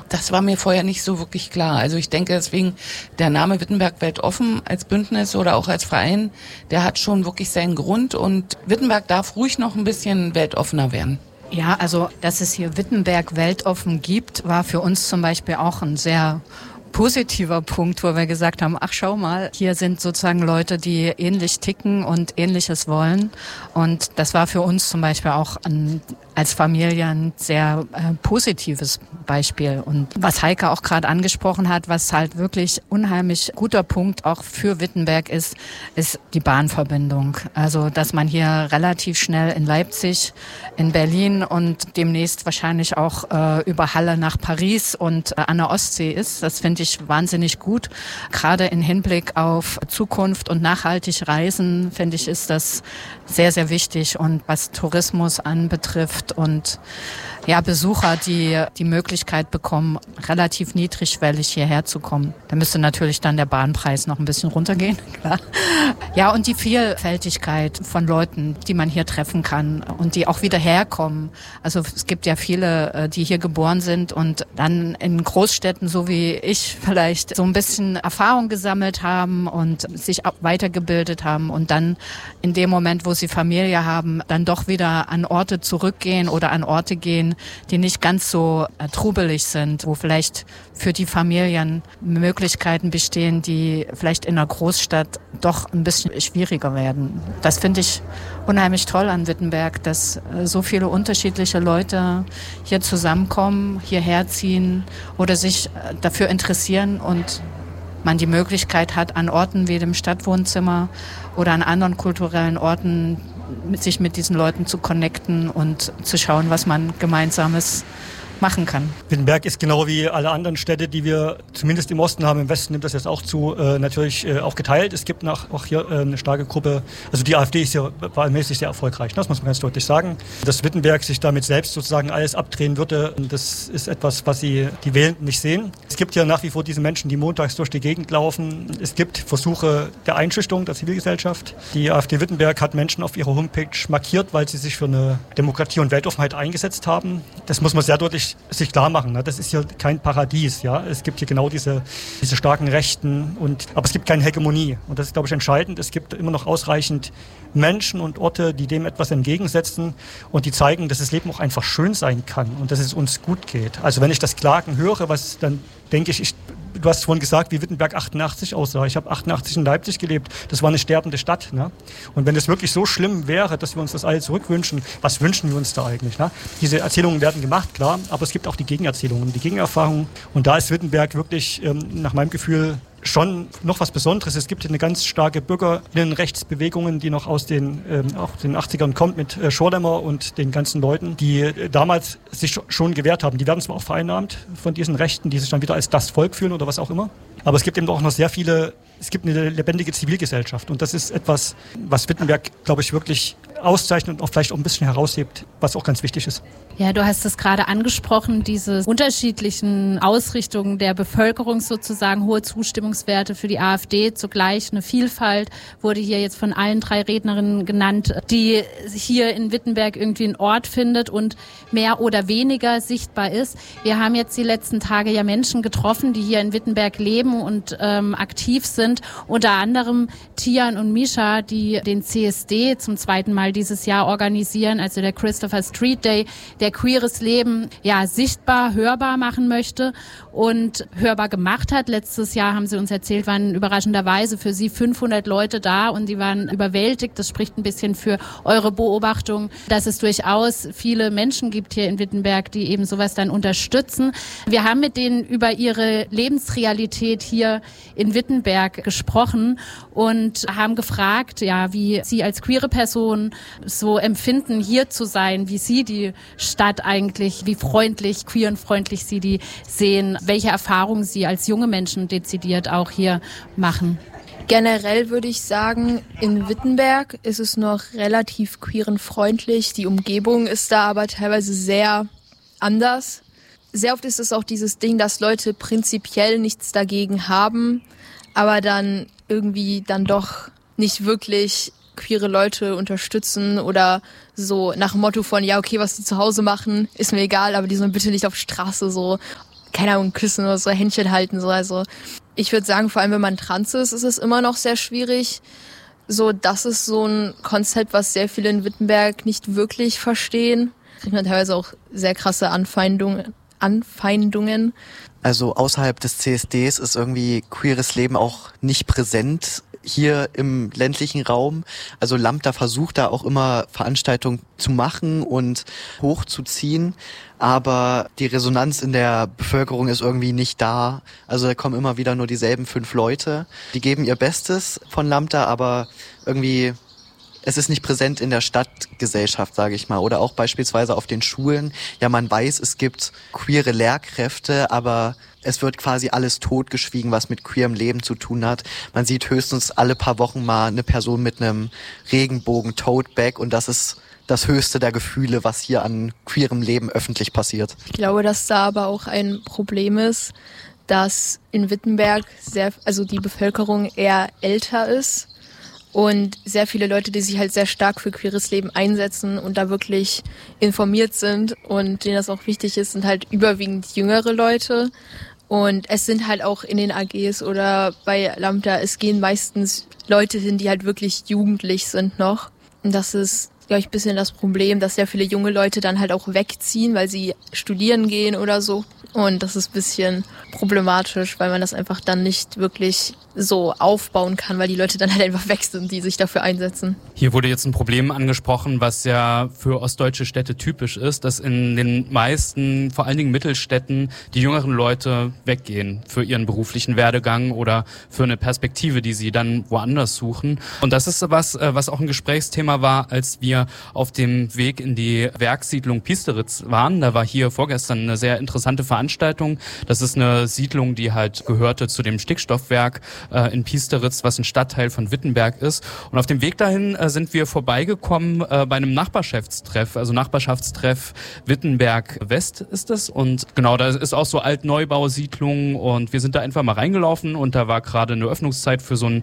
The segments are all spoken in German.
Das war mir vorher nicht so wirklich klar. Also ich denke deswegen, der Name Wittenberg Weltoffen als Bündnis oder auch als Verein, der hat schon wirklich seinen Grund und Wittenberg darf ruhig noch ein bisschen weltoffener werden. Ja, also dass es hier Wittenberg Weltoffen gibt, war für uns zum Beispiel auch ein sehr positiver Punkt, wo wir gesagt haben, ach schau mal, hier sind sozusagen Leute, die ähnlich ticken und Ähnliches wollen. Und das war für uns zum Beispiel auch als Familie ein sehr positives Beispiel. Und was Heike auch gerade angesprochen hat, was halt wirklich unheimlich guter Punkt auch für Wittenberg ist die Bahnverbindung. Also dass man hier relativ schnell in Leipzig, in Berlin und demnächst wahrscheinlich auch über Halle nach Paris und an der Ostsee ist. Das finde ich wahnsinnig gut. Gerade im Hinblick auf Zukunft und nachhaltig Reisen, finde ich, ist das sehr, sehr wichtig. Und was Tourismus anbetrifft und ja, Besucher, die die Möglichkeit bekommen, relativ niedrigschwellig hierher zu kommen. Da müsste natürlich dann der Bahnpreis noch ein bisschen runtergehen, klar. Ja, und die Vielfältigkeit von Leuten, die man hier treffen kann und die auch wieder herkommen. Also es gibt ja viele, die hier geboren sind und dann in Großstädten, so wie ich, vielleicht so ein bisschen Erfahrung gesammelt haben und sich auch weitergebildet haben und dann in dem Moment, wo sie Familie haben, dann doch wieder an Orte zurückgehen oder an Orte gehen, die nicht ganz so trubelig sind, wo vielleicht für die Familien Möglichkeiten bestehen, die vielleicht in einer Großstadt doch ein bisschen schwieriger werden. Das finde ich unheimlich toll an Wittenberg, dass so viele unterschiedliche Leute hier zusammenkommen, hierher ziehen oder sich dafür interessieren und man die Möglichkeit hat, an Orten wie dem Stadtwohnzimmer oder an anderen kulturellen Orten sich mit diesen Leuten zu connecten und zu schauen, was man Gemeinsames machen kann. Wittenberg ist genau wie alle anderen Städte, die wir zumindest im Osten haben, im Westen nimmt das jetzt auch zu, natürlich auch geteilt. Es gibt auch hier eine starke Gruppe, also die AfD ist ja wahlmäßig sehr erfolgreich, das muss man ganz deutlich sagen. Dass Wittenberg sich damit selbst sozusagen alles abdrehen würde, das ist etwas, was die Wählenden nicht sehen. Es gibt ja nach wie vor diese Menschen, die montags durch die Gegend laufen. Es gibt Versuche der Einschüchterung der Zivilgesellschaft. Die AfD Wittenberg hat Menschen auf ihrer Homepage markiert, weil sie sich für eine Demokratie und Weltoffenheit eingesetzt haben. Das muss man sehr deutlich sich klar machen. Ne? Das ist hier kein Paradies. Ja? Es gibt hier genau diese starken Rechten, aber es gibt keine Hegemonie. Und das ist, glaube ich, entscheidend. Es gibt immer noch ausreichend Menschen und Orte, die dem etwas entgegensetzen und die zeigen, dass das Leben auch einfach schön sein kann und dass es uns gut geht. Also wenn ich das Klagen höre, dann denke ich, du hast vorhin gesagt, wie Wittenberg 88 aussah. Ich habe 88 in Leipzig gelebt. Das war eine sterbende Stadt. Ne? Und wenn es wirklich so schlimm wäre, dass wir uns das alle zurückwünschen, was wünschen wir uns da eigentlich? Ne? Diese Erzählungen werden gemacht, klar, aber es gibt auch die Gegenerzählungen, die Gegenerfahrungen. Und da ist Wittenberg wirklich nach meinem Gefühl schon noch was Besonderes. Es gibt eine ganz starke Bürgerinnenrechtsbewegungen, die noch aus den 80ern kommt mit Schorlemmer und den ganzen Leuten, die damals sich schon gewehrt haben. Die werden zwar auch vereinnahmt von diesen Rechten, die sich dann wieder als das Volk fühlen oder was auch immer. Aber es gibt eben auch noch sehr viele, es gibt eine lebendige Zivilgesellschaft. Und das ist etwas, was Wittenberg, glaube ich, wirklich auszeichnet und auch vielleicht auch ein bisschen heraushebt, was auch ganz wichtig ist. Ja, du hast es gerade angesprochen, diese unterschiedlichen Ausrichtungen der Bevölkerung sozusagen, hohe Zustimmungswerte für die AfD, zugleich eine Vielfalt, wurde hier jetzt von allen 3 Rednerinnen genannt, die hier in Wittenberg irgendwie einen Ort findet und mehr oder weniger sichtbar ist. Wir haben jetzt die letzten Tage ja Menschen getroffen, die hier in Wittenberg leben und aktiv sind, unter anderem Tian und Misha, die den CSD zum 2. Mal dieses Jahr organisieren, also der Christopher Street Day, der queeres Leben ja sichtbar, hörbar machen möchte und hörbar gemacht hat. Letztes Jahr, haben sie uns erzählt, waren überraschenderweise für sie 500 Leute da und die waren überwältigt. Das spricht ein bisschen für eure Beobachtung, dass es durchaus viele Menschen gibt hier in Wittenberg, die eben sowas dann unterstützen. Wir haben mit denen über ihre Lebensrealität hier in Wittenberg gesprochen und haben gefragt, ja, wie sie als queere Person so empfinden, hier zu sein, wie sie die Stadt eigentlich, wie freundlich, queerenfreundlich sie die sehen, welche Erfahrungen sie als junge Menschen dezidiert auch hier machen. Generell würde ich sagen, in Wittenberg ist es noch relativ queerenfreundlich. Die Umgebung ist da aber teilweise sehr anders. Sehr oft ist es auch dieses Ding, dass Leute prinzipiell nichts dagegen haben, aber dann irgendwie dann doch nicht wirklich queere Leute unterstützen oder so nach dem Motto von, ja, okay, was die zu Hause machen, ist mir egal, aber die sollen bitte nicht auf Straße so. keine Ahnung, küssen oder so, Händchen halten. So. Also ich würde sagen, vor allem wenn man trans ist, ist es immer noch sehr schwierig. So, das ist so ein Konzept, was sehr viele in Wittenberg nicht wirklich verstehen. Kriegt man teilweise auch sehr krasse Anfeindungen. Also außerhalb des CSDs ist irgendwie queeres Leben auch nicht präsent hier im ländlichen Raum. Also Lambda versucht da auch immer Veranstaltungen zu machen und hochzuziehen, aber die Resonanz in der Bevölkerung ist irgendwie nicht da. Also da kommen immer wieder nur dieselben 5 Leute. Die geben ihr Bestes von Lambda, aber irgendwie es ist nicht präsent in der Stadtgesellschaft, sage ich mal. Oder auch beispielsweise auf den Schulen. Ja, man weiß, es gibt queere Lehrkräfte, aber es wird quasi alles totgeschwiegen, was mit queerem Leben zu tun hat. Man sieht höchstens alle paar Wochen mal eine Person mit einem Regenbogen-Tote-Bag und das ist das höchste der Gefühle, was hier an queerem Leben öffentlich passiert. Ich glaube, dass da aber auch ein Problem ist, dass in Wittenberg die Bevölkerung eher älter ist. Und sehr viele Leute, die sich halt sehr stark für queeres Leben einsetzen und da wirklich informiert sind und denen das auch wichtig ist, sind halt überwiegend jüngere Leute. Und es sind halt auch in den AGs oder bei Lambda, es gehen meistens Leute hin, die halt wirklich jugendlich sind noch. Und das ist, glaube ich, ein bisschen das Problem, dass sehr viele junge Leute dann halt auch wegziehen, weil sie studieren gehen oder so. Und das ist ein bisschen problematisch, weil man das einfach dann nicht wirklich so aufbauen kann, weil die Leute dann halt einfach weg sind, die sich dafür einsetzen. Hier wurde jetzt ein Problem angesprochen, was ja für ostdeutsche Städte typisch ist, dass in den meisten, vor allen Dingen Mittelstädten, die jüngeren Leute weggehen für ihren beruflichen Werdegang oder für eine Perspektive, die sie dann woanders suchen. Und das ist was auch ein Gesprächsthema war, als wir auf dem Weg in die Werkssiedlung Piesteritz waren. Da war hier vorgestern eine sehr interessante Veranstaltung. Das ist eine Siedlung, die halt gehörte zu dem Stickstoffwerk in Piesteritz, was ein Stadtteil von Wittenberg ist. Und auf dem Weg dahin sind wir vorbeigekommen bei einem Nachbarschaftstreff, also Nachbarschaftstreff Wittenberg West ist es. Und genau, da ist auch so Alt-Neubausiedlung und wir sind da einfach mal reingelaufen und da war gerade eine Öffnungszeit für so ein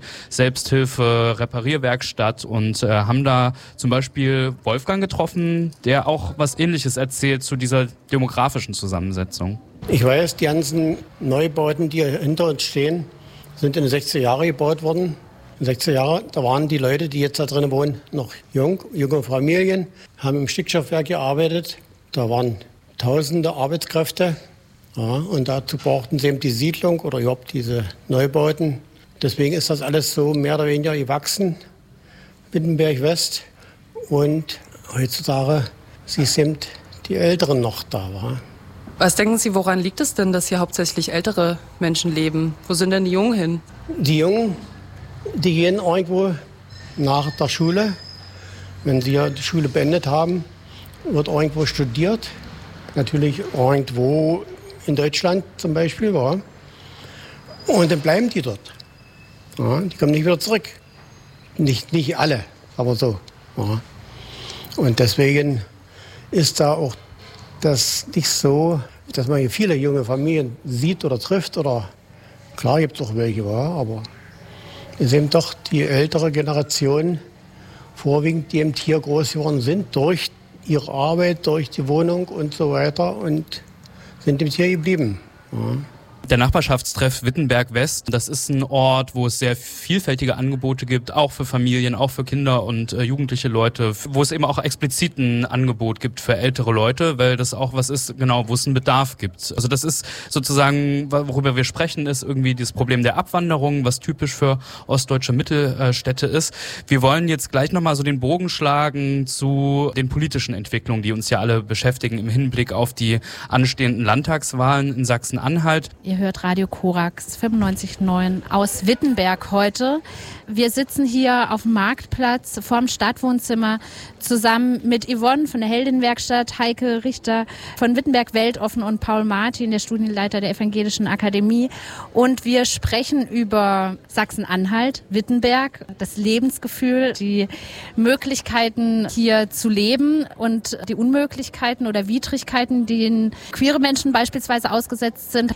Selbsthilfe-Reparierwerkstatt und haben da zum Beispiel Wolfgang getroffen, der auch was Ähnliches erzählt zu dieser demografischen Zusammensetzung. Ich weiß, die ganzen Neubauten, die hinter uns stehen, sind in den 60er Jahren gebaut worden. In den 60er Jahren, da waren die Leute, die jetzt da drin wohnen, noch junge Familien, haben im Stickstoffwerk gearbeitet. Da waren tausende Arbeitskräfte. Ja, und dazu brauchten sie eben die Siedlung oder überhaupt diese Neubauten. Deswegen ist das alles so mehr oder weniger gewachsen, Wittenberg West. Und heutzutage sind eben die Älteren noch da. Wa? Was denken Sie, woran liegt es denn, dass hier hauptsächlich ältere Menschen leben? Wo sind denn die Jungen hin? Die Jungen, die gehen irgendwo nach der Schule. Wenn sie ja die Schule beendet haben, wird irgendwo studiert. Natürlich irgendwo in Deutschland zum Beispiel. Ja. Und dann bleiben die dort. Ja, die kommen nicht wieder zurück. Nicht alle, aber so. Ja. Und deswegen ist da auch das nicht so, dass man hier viele junge Familien sieht oder trifft. Oder klar gibt es auch welche, ja, aber es ist eben doch die ältere Generation, vorwiegend, die eben hier groß geworden sind, durch ihre Arbeit, durch die Wohnung und so weiter und sind eben hier geblieben. Ja. Der Nachbarschaftstreff Wittenberg West, das ist ein Ort, wo es sehr vielfältige Angebote gibt, auch für Familien, auch für Kinder und jugendliche Leute, wo es eben auch explizit ein Angebot gibt für ältere Leute, weil das auch was ist, genau, wo es einen Bedarf gibt. Also das ist sozusagen, worüber wir sprechen, ist irgendwie das Problem der Abwanderung, was typisch für ostdeutsche Mittelstädte ist. Wir wollen jetzt gleich nochmal so den Bogen schlagen zu den politischen Entwicklungen, die uns ja alle beschäftigen im Hinblick auf die anstehenden Landtagswahlen in Sachsen-Anhalt. Ihr hört Radio Korax 95.9 aus Wittenberg heute. Wir sitzen hier auf dem Marktplatz vorm Stadtwohnzimmer zusammen mit Yvonne von der Heldenwerkstatt, Heike Richter von Wittenberg Weltoffen und Paul Martin, der Studienleiter der Evangelischen Akademie. Und wir sprechen über Sachsen-Anhalt, Wittenberg, das Lebensgefühl, die Möglichkeiten hier zu leben und die Unmöglichkeiten oder Widrigkeiten, denen queere Menschen beispielsweise ausgesetzt sind. Das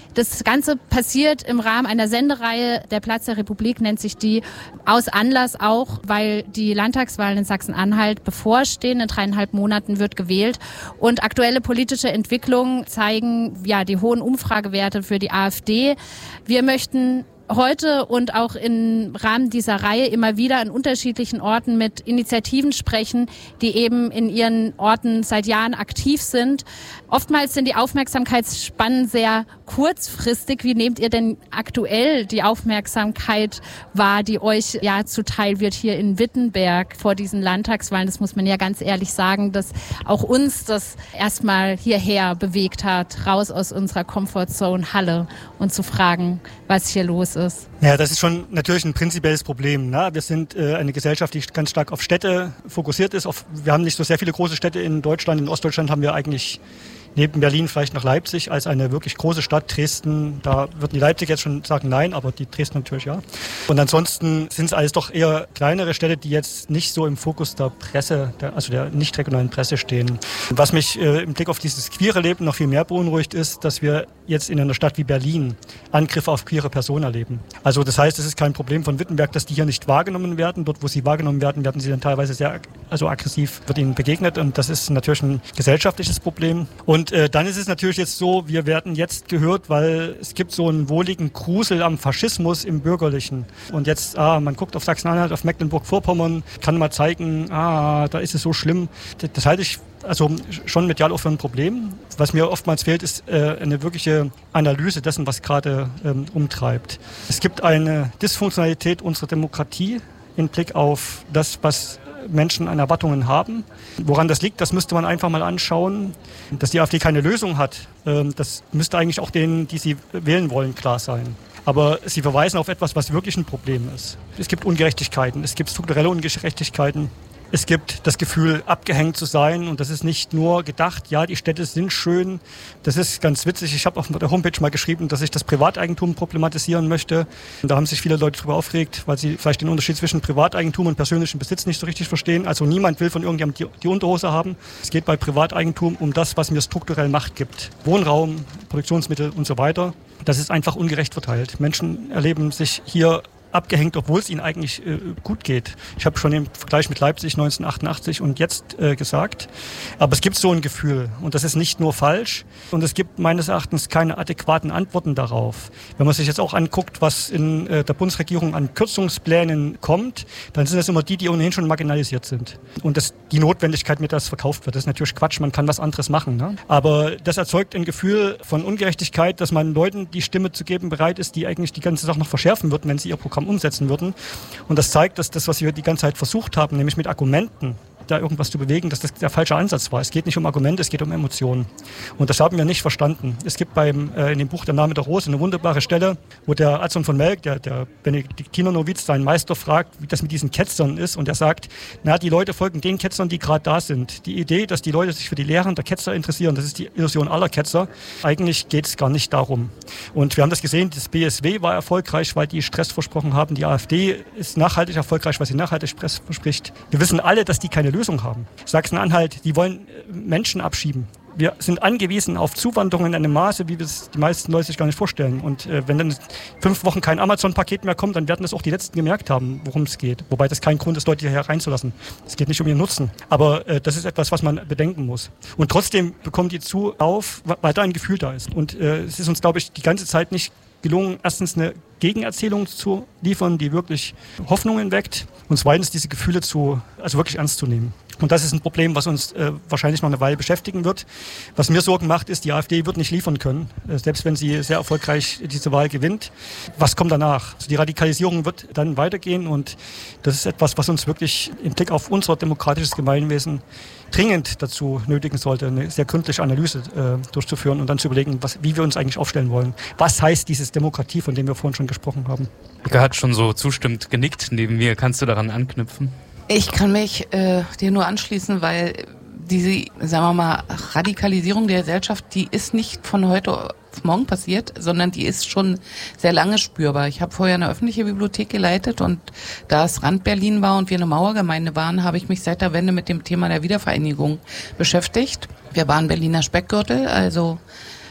Ganze passiert im Rahmen einer Sendereihe. Der Platz der Republik nennt sich die, aus Anlass auch, weil die Landtagswahlen in Sachsen-Anhalt bevorstehen. In 3,5 Monaten wird gewählt. Und aktuelle politische Entwicklungen zeigen ja die hohen Umfragewerte für die AfD. Wir möchten heute und auch im Rahmen dieser Reihe immer wieder an unterschiedlichen Orten mit Initiativen sprechen, die eben in ihren Orten seit Jahren aktiv sind. Oftmals sind die Aufmerksamkeitsspannen sehr kurzfristig. Wie nehmt ihr denn aktuell die Aufmerksamkeit wahr, die euch ja zuteil wird hier in Wittenberg vor diesen Landtagswahlen? Das muss man ja ganz ehrlich sagen, dass auch uns das erstmal hierher bewegt hat, raus aus unserer Comfortzone Halle und zu fragen, was hier los ist. Ja, das ist schon natürlich ein prinzipielles Problem. Ne? Wir sind eine Gesellschaft, die ganz stark auf Städte fokussiert ist. Wir haben nicht so sehr viele große Städte in Deutschland. In Ostdeutschland haben wir eigentlich neben Berlin vielleicht noch Leipzig als eine wirklich große Stadt. Dresden, da würden die Leipzig jetzt schon sagen nein, aber die Dresden natürlich ja. Und ansonsten sind es alles doch eher kleinere Städte, die jetzt nicht so im Fokus der Presse, also der nicht regionalen Presse stehen. Was mich im Blick auf dieses queere Leben noch viel mehr beunruhigt ist, dass wir jetzt in einer Stadt wie Berlin Angriffe auf queere Personen erleben. Also das heißt, es ist kein Problem von Wittenberg, dass die hier nicht wahrgenommen werden. Dort, wo sie wahrgenommen werden, werden sie dann teilweise sehr aggressiv, wird ihnen begegnet. Und das ist natürlich ein gesellschaftliches Problem. Und dann ist es natürlich jetzt so, wir werden jetzt gehört, weil es gibt so einen wohligen Grusel am Faschismus im Bürgerlichen. Und jetzt, man guckt auf Sachsen-Anhalt, auf Mecklenburg-Vorpommern, kann mal zeigen, da ist es so schlimm. Das halte ich also schon medial auch für ein Problem. Was mir oftmals fehlt, ist eine wirkliche Analyse dessen, was gerade umtreibt. Es gibt eine Dysfunktionalität unserer Demokratie im Blick auf das, was Menschen an Erwartungen haben. Woran das liegt, das müsste man einfach mal anschauen. Dass die AfD keine Lösung hat, das müsste eigentlich auch denen, die sie wählen wollen, klar sein. Aber sie verweisen auf etwas, was wirklich ein Problem ist. Es gibt Ungerechtigkeiten, es gibt strukturelle Ungerechtigkeiten. Es gibt das Gefühl, abgehängt zu sein, und das ist nicht nur gedacht, ja, die Städte sind schön. Das ist ganz witzig. Ich habe auf der Homepage mal geschrieben, dass ich das Privateigentum problematisieren möchte. Und da haben sich viele Leute darüber aufgeregt, weil sie vielleicht den Unterschied zwischen Privateigentum und persönlichem Besitz nicht so richtig verstehen. Also niemand will von irgendjemandem die Unterhose haben. Es geht bei Privateigentum um das, was mir strukturell Macht gibt. Wohnraum, Produktionsmittel und so weiter. Das ist einfach ungerecht verteilt. Menschen erleben sich hier abgehängt, obwohl es ihnen eigentlich gut geht. Ich habe schon im Vergleich mit Leipzig 1988 und jetzt gesagt, aber es gibt so ein Gefühl, und das ist nicht nur falsch, und es gibt meines Erachtens keine adäquaten Antworten darauf. Wenn man sich jetzt auch anguckt, was in der Bundesregierung an Kürzungsplänen kommt, dann sind das immer die ohnehin schon marginalisiert sind. Und die Notwendigkeit, mit der das verkauft wird, das ist natürlich Quatsch, man kann was anderes machen. Ne? Aber das erzeugt ein Gefühl von Ungerechtigkeit, dass man Leuten die Stimme zu geben bereit ist, die eigentlich die ganze Sache noch verschärfen würden, wenn sie ihr Programm umsetzen würden. Und das zeigt, dass das, was wir die ganze Zeit versucht haben, nämlich mit Argumenten da irgendwas zu bewegen, dass das der falsche Ansatz war. Es geht nicht um Argumente, es geht um Emotionen. Und das haben wir nicht verstanden. Es gibt in dem Buch Der Name der Rose eine wunderbare Stelle, wo der Adson von Melk, der Benediktinernoviz, seinen Meister fragt, wie das mit diesen Ketzern ist. Und er sagt, die Leute folgen den Ketzern, die gerade da sind. Die Idee, dass die Leute sich für die Lehren der Ketzer interessieren, das ist die Illusion aller Ketzer. Eigentlich geht es gar nicht darum. Und wir haben das gesehen, das BSW war erfolgreich, weil die Stress versprochen haben. Die AfD ist nachhaltig erfolgreich, weil sie nachhaltig Stress verspricht. Wir wissen alle, dass die keine Lösung haben. Sachsen-Anhalt, die wollen Menschen abschieben. Wir sind angewiesen auf Zuwanderung in einem Maße, wie es die meisten Leute sich gar nicht vorstellen. Und wenn dann 5 Wochen kein Amazon-Paket mehr kommt, dann werden das auch die Letzten gemerkt haben, worum es geht. Wobei das kein Grund ist, Leute hierher reinzulassen. Es geht nicht um ihren Nutzen. Aber das ist etwas, was man bedenken muss. Und trotzdem bekommen die auf, weil da ein Gefühl da ist. Und es ist uns, glaube ich, die ganze Zeit nicht gelungen, erstens eine Gegenerzählung zu liefern, die wirklich Hoffnungen weckt, und zweitens diese Gefühle wirklich ernst zu nehmen. Und das ist ein Problem, was uns wahrscheinlich noch eine Weile beschäftigen wird. Was mir Sorgen macht, ist, die AfD wird nicht liefern können, selbst wenn sie sehr erfolgreich diese Wahl gewinnt. Was kommt danach? Also die Radikalisierung wird dann weitergehen, und das ist etwas, was uns wirklich im Blick auf unser demokratisches Gemeinwesen dringend dazu nötigen sollte, eine sehr gründliche Analyse durchzuführen und dann zu überlegen, wie wir uns eigentlich aufstellen wollen. Was heißt dieses Demokratie, von dem wir vorhin schon gesprochen haben? Ika hat schon so zustimmend genickt neben mir. Kannst du daran anknüpfen? Ich kann mich dir nur anschließen, weil diese, sagen wir mal, Radikalisierung der Gesellschaft, die ist nicht von heute auf morgen passiert, sondern die ist schon sehr lange spürbar. Ich habe vorher eine öffentliche Bibliothek geleitet, und da es Rand Berlin war und wir eine Mauergemeinde waren, habe ich mich seit der Wende mit dem Thema der Wiedervereinigung beschäftigt. Wir waren Berliner Speckgürtel, also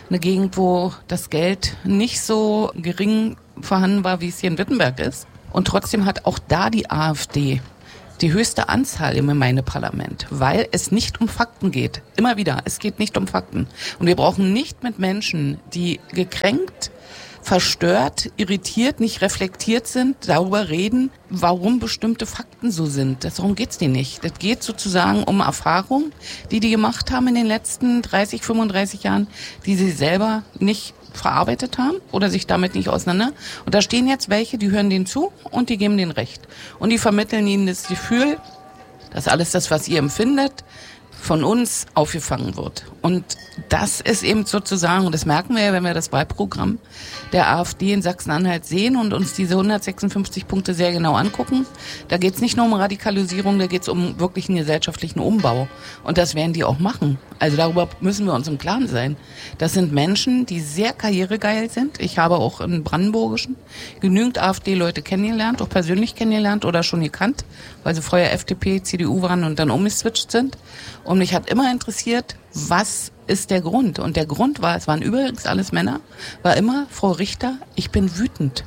eine Gegend, wo das Geld nicht so gering vorhanden war, wie es hier in Wittenberg ist. Und trotzdem hat auch da die AfD die höchste Anzahl im Gemeindeparlament, weil es nicht um Fakten geht. Immer wieder, es geht nicht um Fakten. Und wir brauchen nicht mit Menschen, die gekränkt, verstört, irritiert, nicht reflektiert sind, darüber reden, warum bestimmte Fakten so sind. Darum geht's denen nicht. Das geht sozusagen um Erfahrungen, die gemacht haben in den letzten 30, 35 Jahren, die sie selber nicht verarbeitet haben oder sich damit nicht auseinander. Und da stehen jetzt welche, die hören denen zu und die geben denen Recht. Und die vermitteln ihnen das Gefühl, dass alles das, was ihr empfindet, von uns aufgefangen wird. Und das ist eben sozusagen, und das merken wir ja, wenn wir das Wahlprogramm der AfD in Sachsen-Anhalt sehen und uns diese 156 Punkte sehr genau angucken. Da geht es nicht nur um Radikalisierung, da geht es um wirklich einen gesellschaftlichen Umbau. Und das werden die auch machen. Also darüber müssen wir uns im Klaren sein. Das sind Menschen, die sehr karrieregeil sind. Ich habe auch im Brandenburgischen genügend AfD-Leute kennengelernt, auch persönlich kennengelernt oder schon gekannt, weil sie vorher FDP, CDU waren und dann umgeswitcht sind. Und mich hat immer interessiert, was ist der Grund? Und der Grund war, es waren übrigens alles Männer, war immer, Frau Richter, ich bin wütend.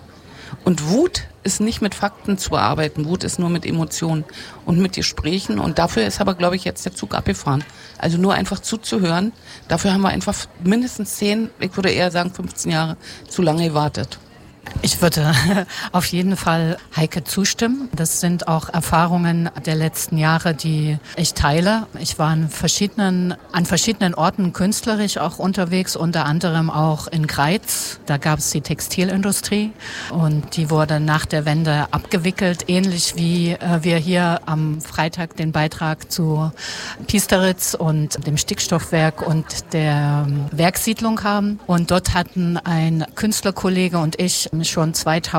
Und Wut ist nicht mit Fakten zu bearbeiten, Wut ist nur mit Emotionen und mit Gesprächen. Und dafür ist aber, glaube ich, jetzt der Zug abgefahren. Also nur einfach zuzuhören, dafür haben wir einfach mindestens 10, ich würde eher sagen 15 Jahre zu lange gewartet. Ich würde auf jeden Fall Heike zustimmen. Das sind auch Erfahrungen der letzten Jahre, die ich teile. Ich war an verschiedenen Orten künstlerisch auch unterwegs, unter anderem auch in Greiz. Da gab es die Textilindustrie und die wurde nach der Wende abgewickelt, ähnlich wie wir hier am Freitag den Beitrag zu Piesteritz und dem Stickstoffwerk und der Werksiedlung haben. Und dort hatten ein Künstlerkollege und ich schon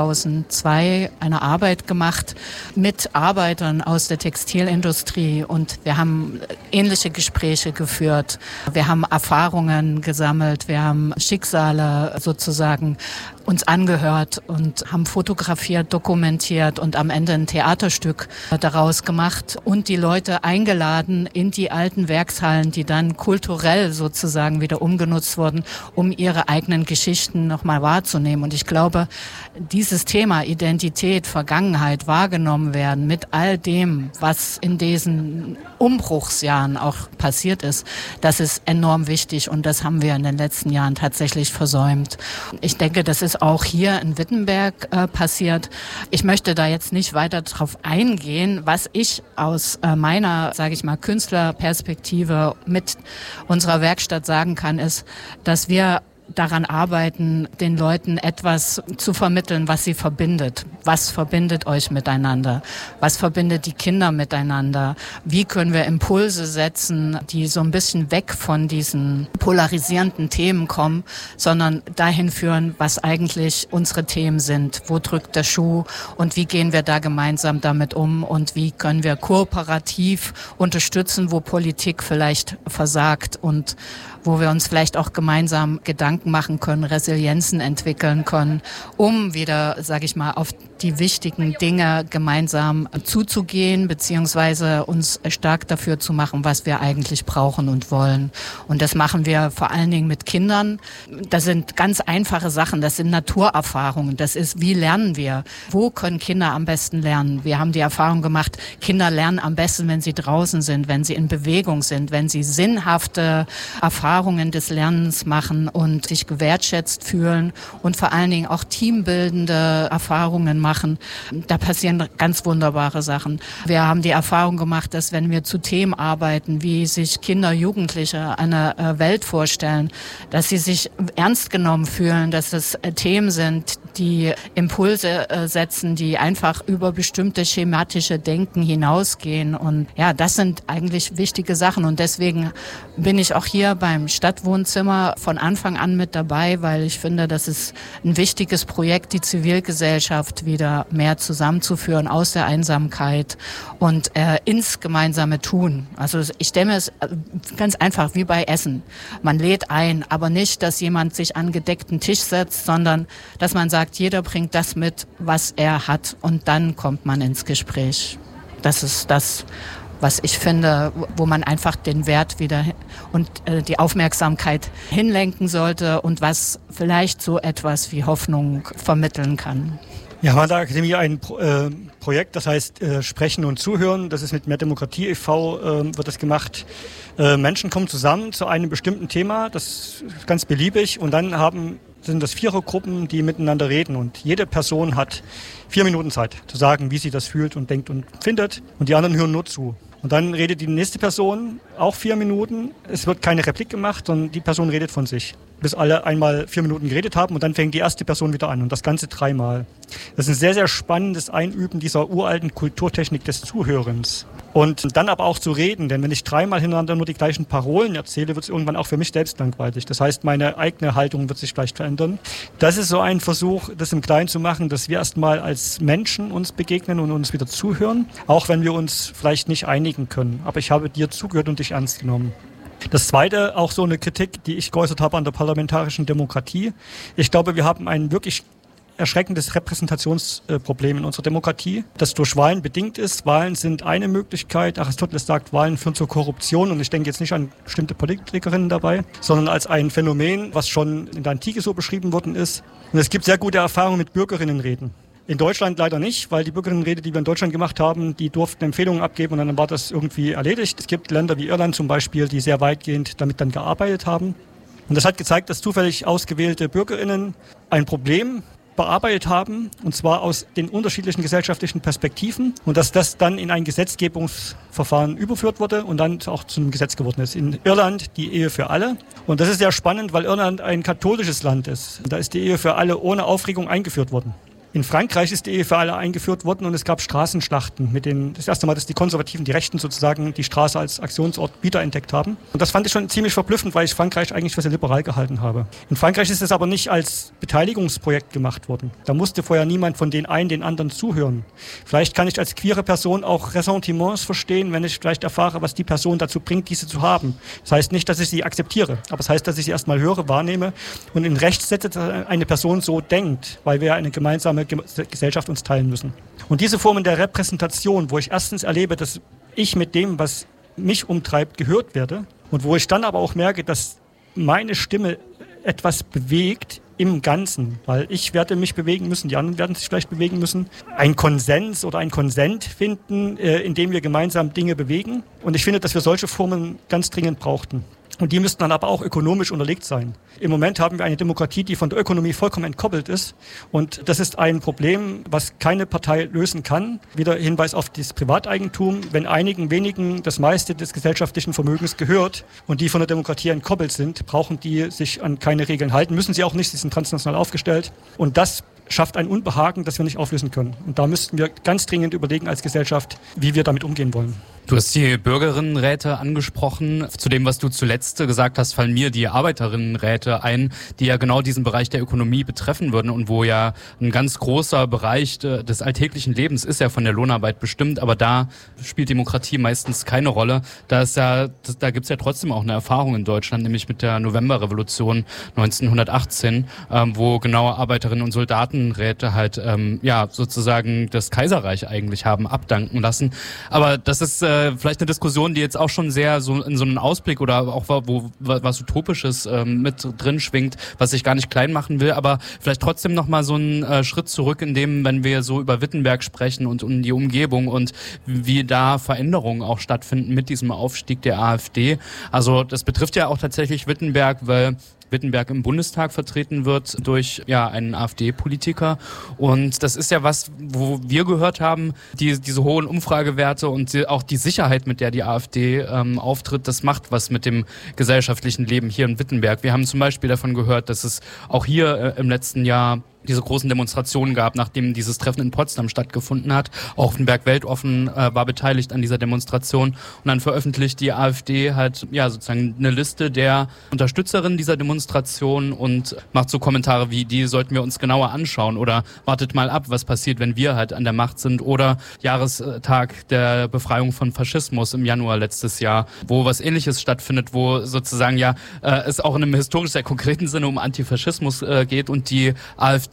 2002 eine Arbeit gemacht mit Arbeitern aus der Textilindustrie und wir haben ähnliche Gespräche geführt. Wir haben Erfahrungen gesammelt, wir haben Schicksale sozusagen uns angehört und haben fotografiert, dokumentiert und am Ende ein Theaterstück daraus gemacht und die Leute eingeladen in die alten Werkshallen, die dann kulturell sozusagen wieder umgenutzt wurden, um ihre eigenen Geschichten nochmal wahrzunehmen. Und ich glaube, dieses Thema Identität, Vergangenheit, wahrgenommen werden mit all dem, was in diesen Umbruchsjahren auch passiert ist, das ist enorm wichtig und das haben wir in den letzten Jahren tatsächlich versäumt. Ich denke, das ist auch hier in Wittenberg passiert. Ich möchte da jetzt nicht weiter drauf eingehen. Was ich aus meiner, sage ich mal, Künstlerperspektive mit unserer Werkstatt sagen kann, ist, dass wir daran arbeiten, den Leuten etwas zu vermitteln, was sie verbindet. Was verbindet euch miteinander? Was verbindet die Kinder miteinander? Wie können wir Impulse setzen, die so ein bisschen weg von diesen polarisierenden Themen kommen, sondern dahin führen, was eigentlich unsere Themen sind? Wo drückt der Schuh und wie gehen wir da gemeinsam damit um und wie können wir kooperativ unterstützen, wo Politik vielleicht versagt und wo wir uns vielleicht auch gemeinsam Gedanken machen können, Resilienzen entwickeln können, um wieder, sage ich mal, auf die wichtigen Dinge gemeinsam zuzugehen, beziehungsweise uns stark dafür zu machen, was wir eigentlich brauchen und wollen. Und das machen wir vor allen Dingen mit Kindern. Das sind ganz einfache Sachen, das sind Naturerfahrungen. Das ist, wie lernen wir? Wo können Kinder am besten lernen? Wir haben die Erfahrung gemacht, Kinder lernen am besten, wenn sie draußen sind, wenn sie in Bewegung sind, wenn sie sinnhafte Erfahrungen des Lernens machen und sich gewertschätzt fühlen und vor allen Dingen auch teambildende Erfahrungen machen. Da passieren ganz wunderbare Sachen. Wir haben die Erfahrung gemacht, dass wenn wir zu Themen arbeiten, wie sich Kinder, Jugendliche eine Welt vorstellen, dass sie sich ernst genommen fühlen, dass es Themen sind, die Impulse setzen, die einfach über bestimmte schematische Denken hinausgehen. Und ja, das sind eigentlich wichtige Sachen. Und deswegen bin ich auch hier beim Stadtwohnzimmer von Anfang an mit dabei, weil ich finde, das ist ein wichtiges Projekt, die Zivilgesellschaft wieder mehr zusammenzuführen aus der Einsamkeit und ins gemeinsame Tun. Also ich stelle mir es ganz einfach wie bei Essen. Man lädt ein, aber nicht, dass jemand sich an einen gedeckten Tisch setzt, sondern dass man sagt, jeder bringt das mit, was er hat und dann kommt man ins Gespräch. Das ist das, was ich finde, wo man einfach den Wert wieder und die Aufmerksamkeit hinlenken sollte und was vielleicht so etwas wie Hoffnung vermitteln kann. Wir haben an der Akademie ein Projekt, das heißt Sprechen und Zuhören. Das ist mit Mehr Demokratie e.V. Wird das gemacht. Menschen kommen zusammen zu einem bestimmten Thema, das ist ganz beliebig, und dann sind das Vierergruppen, die miteinander reden, und jede Person hat 4 Minuten Zeit zu sagen, wie sie das fühlt und denkt und findet, und die anderen hören nur zu. Und dann redet die nächste Person auch 4 Minuten. Es wird keine Replik gemacht, sondern die Person redet von sich, bis alle einmal 4 Minuten geredet haben, und dann fängt die erste Person wieder an, und das Ganze 3-mal. Das ist ein sehr, sehr spannendes Einüben dieser uralten Kulturtechnik des Zuhörens. Und dann aber auch zu reden, denn wenn ich 3-mal hintereinander nur die gleichen Parolen erzähle, wird es irgendwann auch für mich selbst langweilig. Das heißt, meine eigene Haltung wird sich vielleicht verändern. Das ist so ein Versuch, das im Kleinen zu machen, dass wir erstmal als Menschen uns begegnen und uns wieder zuhören, auch wenn wir uns vielleicht nicht einigen können. Aber ich habe dir zugehört und dich ernst genommen. Das Zweite, auch so eine Kritik, die ich geäußert habe an der parlamentarischen Demokratie. Ich glaube, wir haben ein wirklich erschreckendes Repräsentationsproblem in unserer Demokratie, das durch Wahlen bedingt ist. Wahlen sind eine Möglichkeit. Aristoteles sagt, Wahlen führen zur Korruption, und ich denke jetzt nicht an bestimmte Politikerinnen dabei, sondern als ein Phänomen, was schon in der Antike so beschrieben worden ist. Und es gibt sehr gute Erfahrungen mit Bürgerinnenreden. In Deutschland leider nicht, weil die Bürgerinnenrede, die wir in Deutschland gemacht haben, die durften Empfehlungen abgeben, und dann war das irgendwie erledigt. Es gibt Länder wie Irland zum Beispiel, die sehr weitgehend damit dann gearbeitet haben. Und das hat gezeigt, dass zufällig ausgewählte BürgerInnen ein Problem bearbeitet haben, und zwar aus den unterschiedlichen gesellschaftlichen Perspektiven, und dass das dann in ein Gesetzgebungsverfahren überführt wurde und dann auch zu einem Gesetz geworden ist. In Irland die Ehe für alle, und das ist sehr spannend, weil Irland ein katholisches Land ist. Da ist die Ehe für alle ohne Aufregung eingeführt worden. In Frankreich ist die Ehe für alle eingeführt worden, und es gab Straßenschlachten das erste Mal, dass die Konservativen, die Rechten sozusagen, die Straße als Aktionsort wiederentdeckt haben. Und das fand ich schon ziemlich verblüffend, weil ich Frankreich eigentlich für sehr liberal gehalten habe. In Frankreich ist es aber nicht als Beteiligungsprojekt gemacht worden. Da musste vorher niemand von den anderen zuhören. Vielleicht kann ich als queere Person auch Ressentiments verstehen, wenn ich vielleicht erfahre, was die Person dazu bringt, diese zu haben. Das heißt nicht, dass ich sie akzeptiere, aber es heißt, dass ich sie erstmal höre, wahrnehme und in Recht setze, dass eine Person so denkt, weil wir ja eine gemeinsame Gesellschaft uns teilen müssen. Und diese Formen der Repräsentation, wo ich erstens erlebe, dass ich mit dem, was mich umtreibt, gehört werde, und wo ich dann aber auch merke, dass meine Stimme etwas bewegt im Ganzen, weil ich werde mich bewegen müssen, die anderen werden sich vielleicht bewegen müssen, ein Konsens oder ein Konsent finden, in dem wir gemeinsam Dinge bewegen. Und ich finde, dass wir solche Formen ganz dringend brauchten. Und die müssten dann aber auch ökonomisch unterlegt sein. Im Moment haben wir eine Demokratie, die von der Ökonomie vollkommen entkoppelt ist. Und das ist ein Problem, was keine Partei lösen kann. Wieder Hinweis auf das Privateigentum. Wenn einigen wenigen das meiste des gesellschaftlichen Vermögens gehört und die von der Demokratie entkoppelt sind, brauchen die sich an keine Regeln halten. Müssen sie auch nicht, sie sind transnational aufgestellt. Und das schafft ein Unbehagen, das wir nicht auflösen können. Und da müssten wir ganz dringend überlegen als Gesellschaft, wie wir damit umgehen wollen. Du hast die Bürgerinnenräte angesprochen. Zu dem, was du zuletzt gesagt hast, fallen mir die Arbeiterinnenräte ein, die ja genau diesen Bereich der Ökonomie betreffen würden und wo ja ein ganz großer Bereich des alltäglichen Lebens ist ja von der Lohnarbeit bestimmt, aber da spielt Demokratie meistens keine Rolle. Da gibt's ja trotzdem auch eine Erfahrung in Deutschland, nämlich mit der Novemberrevolution 1918, wo genau Arbeiterinnen und Soldatenräte halt sozusagen das Kaiserreich eigentlich haben abdanken lassen. Aber das ist vielleicht eine Diskussion, die jetzt auch schon sehr so in so einen Ausblick oder auch wo was Utopisches mit drin schwingt, was ich gar nicht klein machen will, aber vielleicht trotzdem nochmal so einen Schritt zurück, in dem, wenn wir so über Wittenberg sprechen und um die Umgebung und wie da Veränderungen auch stattfinden mit diesem Aufstieg der AfD. Also das betrifft ja auch tatsächlich Wittenberg, weil Wittenberg im Bundestag vertreten wird durch einen AfD-Politiker. Und das ist ja was, wo wir gehört haben, diese hohen Umfragewerte und auch die Sicherheit, mit der die AfD auftritt, das macht was mit dem gesellschaftlichen Leben hier in Wittenberg. Wir haben zum Beispiel davon gehört, dass es auch hier im letzten Jahr diese großen Demonstrationen gab, nachdem dieses Treffen in Potsdam stattgefunden hat. Auch Wittenberg Weltoffen war beteiligt an dieser Demonstration. Und dann veröffentlicht die AfD halt sozusagen eine Liste der Unterstützerinnen dieser Demonstration und macht so Kommentare wie, die sollten wir uns genauer anschauen oder wartet mal ab, was passiert, wenn wir halt an der Macht sind, oder Jahrestag der Befreiung von Faschismus im Januar letztes Jahr, wo was Ähnliches stattfindet, wo sozusagen es auch in einem historisch sehr konkreten Sinne um Antifaschismus geht und die AfD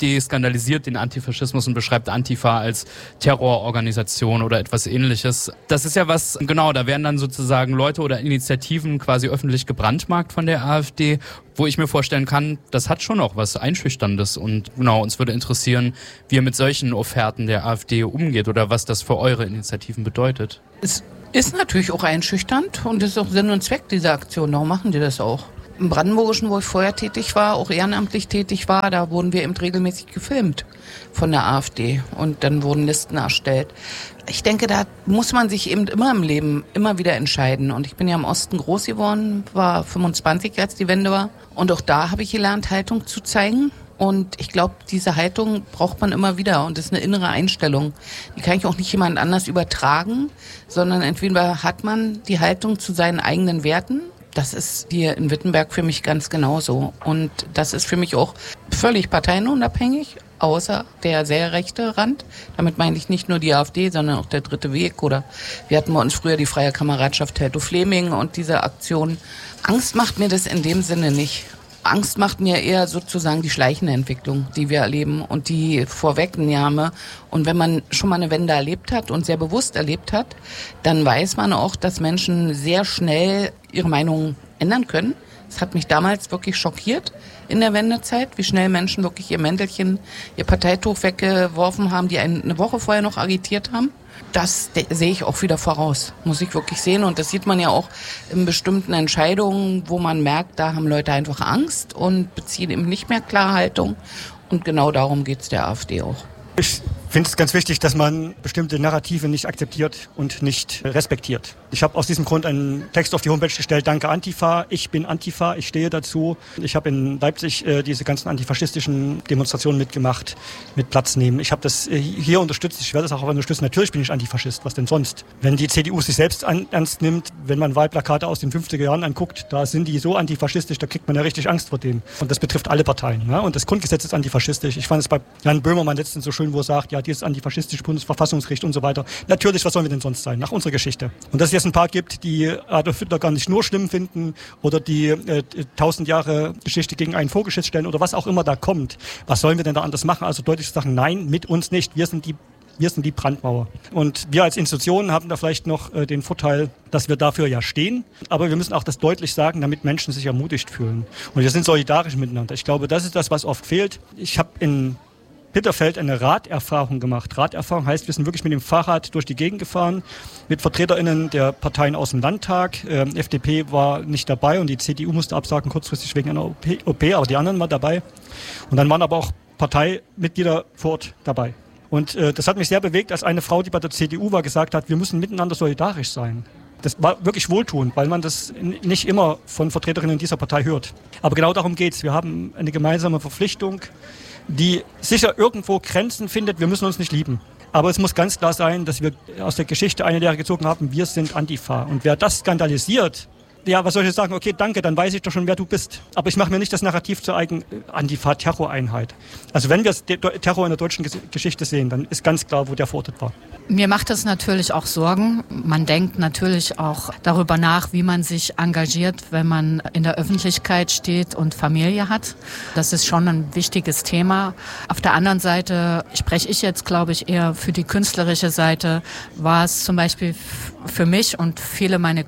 AfD skandalisiert den Antifaschismus und beschreibt Antifa als Terrororganisation oder etwas Ähnliches. Das ist ja was, genau, da werden dann sozusagen Leute oder Initiativen quasi öffentlich gebrandmarkt von der AfD, wo ich mir vorstellen kann, das hat schon auch was Einschüchterndes. Und genau, uns würde interessieren, wie ihr mit solchen Offerten der AfD umgeht oder was das für eure Initiativen bedeutet. Es ist natürlich auch einschüchternd und das ist auch Sinn und Zweck dieser Aktion. Darum machen die das auch. Im Brandenburgischen, wo ich vorher tätig war, auch ehrenamtlich tätig war, da wurden wir eben regelmäßig gefilmt von der AfD und dann wurden Listen erstellt. Ich denke, da muss man sich eben immer im Leben immer wieder entscheiden. Und ich bin ja im Osten groß geworden, war 25, als die Wende war. Und auch da habe ich gelernt, Haltung zu zeigen. Und ich glaube, diese Haltung braucht man immer wieder und das ist eine innere Einstellung. Die kann ich auch nicht jemand anders übertragen, sondern entweder hat man die Haltung zu seinen eigenen Werten. Das ist hier in Wittenberg für mich ganz genauso. Und das ist für mich auch völlig parteienunabhängig, außer der sehr rechte Rand. Damit meine ich nicht nur die AfD, sondern auch der Dritte Weg. Oder wir hatten bei uns früher die Freie Kameradschaft Teltow-Fleming und diese Aktion. Angst macht mir das in dem Sinne nicht. Angst macht mir eher sozusagen die schleichende Entwicklung, die wir erleben und die Vorwegnahme. Und wenn man schon mal eine Wende erlebt hat und sehr bewusst erlebt hat, dann weiß man auch, dass Menschen sehr schnell ihre Meinung ändern können. Das hat mich damals wirklich schockiert in der Wendezeit, wie schnell Menschen wirklich ihr Mäntelchen, ihr Parteituch weggeworfen haben, die eine Woche vorher noch agitiert haben. Das sehe ich auch wieder voraus, muss ich wirklich sehen. Und das sieht man ja auch in bestimmten Entscheidungen, wo man merkt, da haben Leute einfach Angst und beziehen eben nicht mehr Klarhaltung. Und genau darum geht es der AfD auch. Ich finde es ganz wichtig, dass man bestimmte Narrative nicht akzeptiert und nicht respektiert. Ich habe aus diesem Grund einen Text auf die Homepage gestellt, danke Antifa, ich bin Antifa, ich stehe dazu. Ich habe in Leipzig diese ganzen antifaschistischen Demonstrationen mitgemacht, mit Platz nehmen. Ich habe das hier unterstützt, ich werde das auch unterstützen. Natürlich bin ich Antifaschist, was denn sonst? Wenn die CDU sich selbst ernst nimmt, wenn man Wahlplakate aus den 50er Jahren anguckt, da sind die so antifaschistisch, da kriegt man ja richtig Angst vor denen. Und das betrifft alle Parteien. Ne? Und das Grundgesetz ist antifaschistisch. Ich fand es bei Jan Böhmermann letztens so schön, wo er sagt, ja, dieses antifaschistische Bundesverfassungsgericht und so weiter. Natürlich, was sollen wir denn sonst sein, nach unserer Geschichte? Und dass es jetzt ein paar gibt, die Adolf Hitler gar nicht nur schlimm finden oder die 1000 Jahre Geschichte gegen einen Vogelschiss stellen oder was auch immer da kommt. Was sollen wir denn da anders machen? Also deutlich zu sagen, nein, mit uns nicht. Wir sind die Brandmauer. Und wir als Institution haben da vielleicht noch den Vorteil, dass wir dafür ja stehen. Aber wir müssen auch das deutlich sagen, damit Menschen sich ermutigt fühlen. Und wir sind solidarisch miteinander. Ich glaube, das ist das, was oft fehlt. Ich habe in Bitterfeld eine Raderfahrung gemacht. Raderfahrung heißt, wir sind wirklich mit dem Fahrrad durch die Gegend gefahren, mit VertreterInnen der Parteien aus dem Landtag. FDP war nicht dabei und die CDU musste absagen, kurzfristig wegen einer OP, aber die anderen waren dabei. Und dann waren aber auch Parteimitglieder vor Ort dabei. Und das hat mich sehr bewegt, als eine Frau, die bei der CDU war, gesagt hat, wir müssen miteinander solidarisch sein. Das war wirklich wohltuend, weil man das nicht immer von Vertreterinnen dieser Partei hört. Aber genau darum geht's. Wir haben eine gemeinsame Verpflichtung, die sicher irgendwo Grenzen findet. Wir müssen uns nicht lieben. Aber es muss ganz klar sein, dass wir aus der Geschichte eine Lehre gezogen haben, wir sind Antifa. Und wer das skandalisiert, ja, was soll ich jetzt sagen? Okay, danke, dann weiß ich doch schon, wer du bist. Aber ich mache mir nicht das Narrativ zur eigenen Antifa-Terroreinheit. Also wenn wir Terror in der deutschen Geschichte sehen, dann ist ganz klar, wo der verortet war. Mir macht es natürlich auch Sorgen. Man denkt natürlich auch darüber nach, wie man sich engagiert, wenn man in der Öffentlichkeit steht und Familie hat. Das ist schon ein wichtiges Thema. Auf der anderen Seite spreche ich jetzt, glaube ich, eher für die künstlerische Seite. War es zum Beispiel für mich und viele meine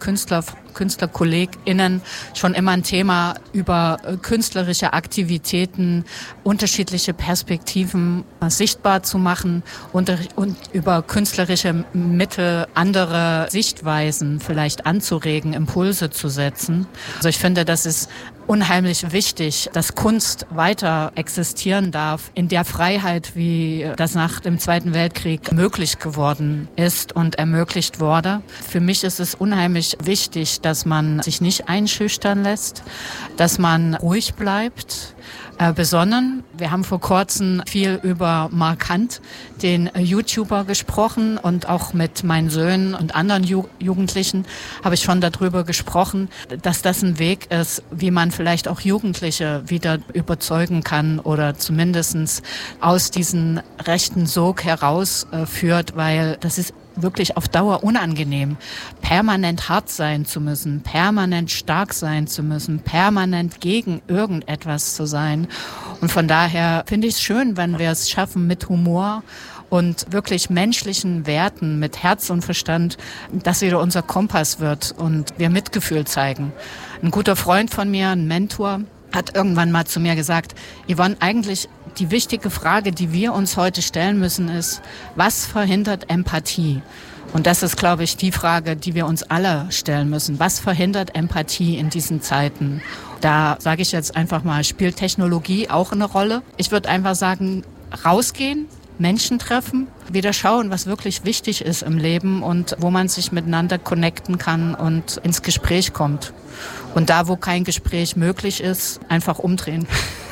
KünstlerkollegInnen schon immer ein Thema, über künstlerische Aktivitäten unterschiedliche Perspektiven sichtbar zu machen und über künstlerische Mittel andere Sichtweisen vielleicht anzuregen, Impulse zu setzen. Also ich finde, das ist unheimlich wichtig, dass Kunst weiter existieren darf in der Freiheit, wie das nach dem Zweiten Weltkrieg möglich geworden ist und ermöglicht wurde. Für mich ist es unheimlich wichtig, dass man sich nicht einschüchtern lässt, dass man ruhig bleibt, besonnen. Wir haben vor kurzem viel über Mark Hunt, den YouTuber, gesprochen und auch mit meinen Söhnen und anderen Jugendlichen habe ich schon darüber gesprochen, dass das ein Weg ist, wie man vielleicht auch Jugendliche wieder überzeugen kann oder zumindest aus diesem rechten Sog herausführt, weil das ist wirklich auf Dauer unangenehm, permanent hart sein zu müssen, permanent stark sein zu müssen, permanent gegen irgendetwas zu sein. Und von daher finde ich es schön, wenn wir es schaffen, mit Humor und wirklich menschlichen Werten, mit Herz und Verstand, dass wieder unser Kompass wird und wir Mitgefühl zeigen. Ein guter Freund von mir, ein Mentor, hat irgendwann mal zu mir gesagt, Yvonne, eigentlich die wichtige Frage, die wir uns heute stellen müssen, ist, was verhindert Empathie? Und das ist, glaube ich, die Frage, die wir uns alle stellen müssen. Was verhindert Empathie in diesen Zeiten? Da sage ich jetzt einfach mal, spielt Technologie auch eine Rolle? Ich würde einfach sagen, rausgehen, Menschen treffen, wieder schauen, was wirklich wichtig ist im Leben und wo man sich miteinander connecten kann und ins Gespräch kommt. Und da, wo kein Gespräch möglich ist, einfach umdrehen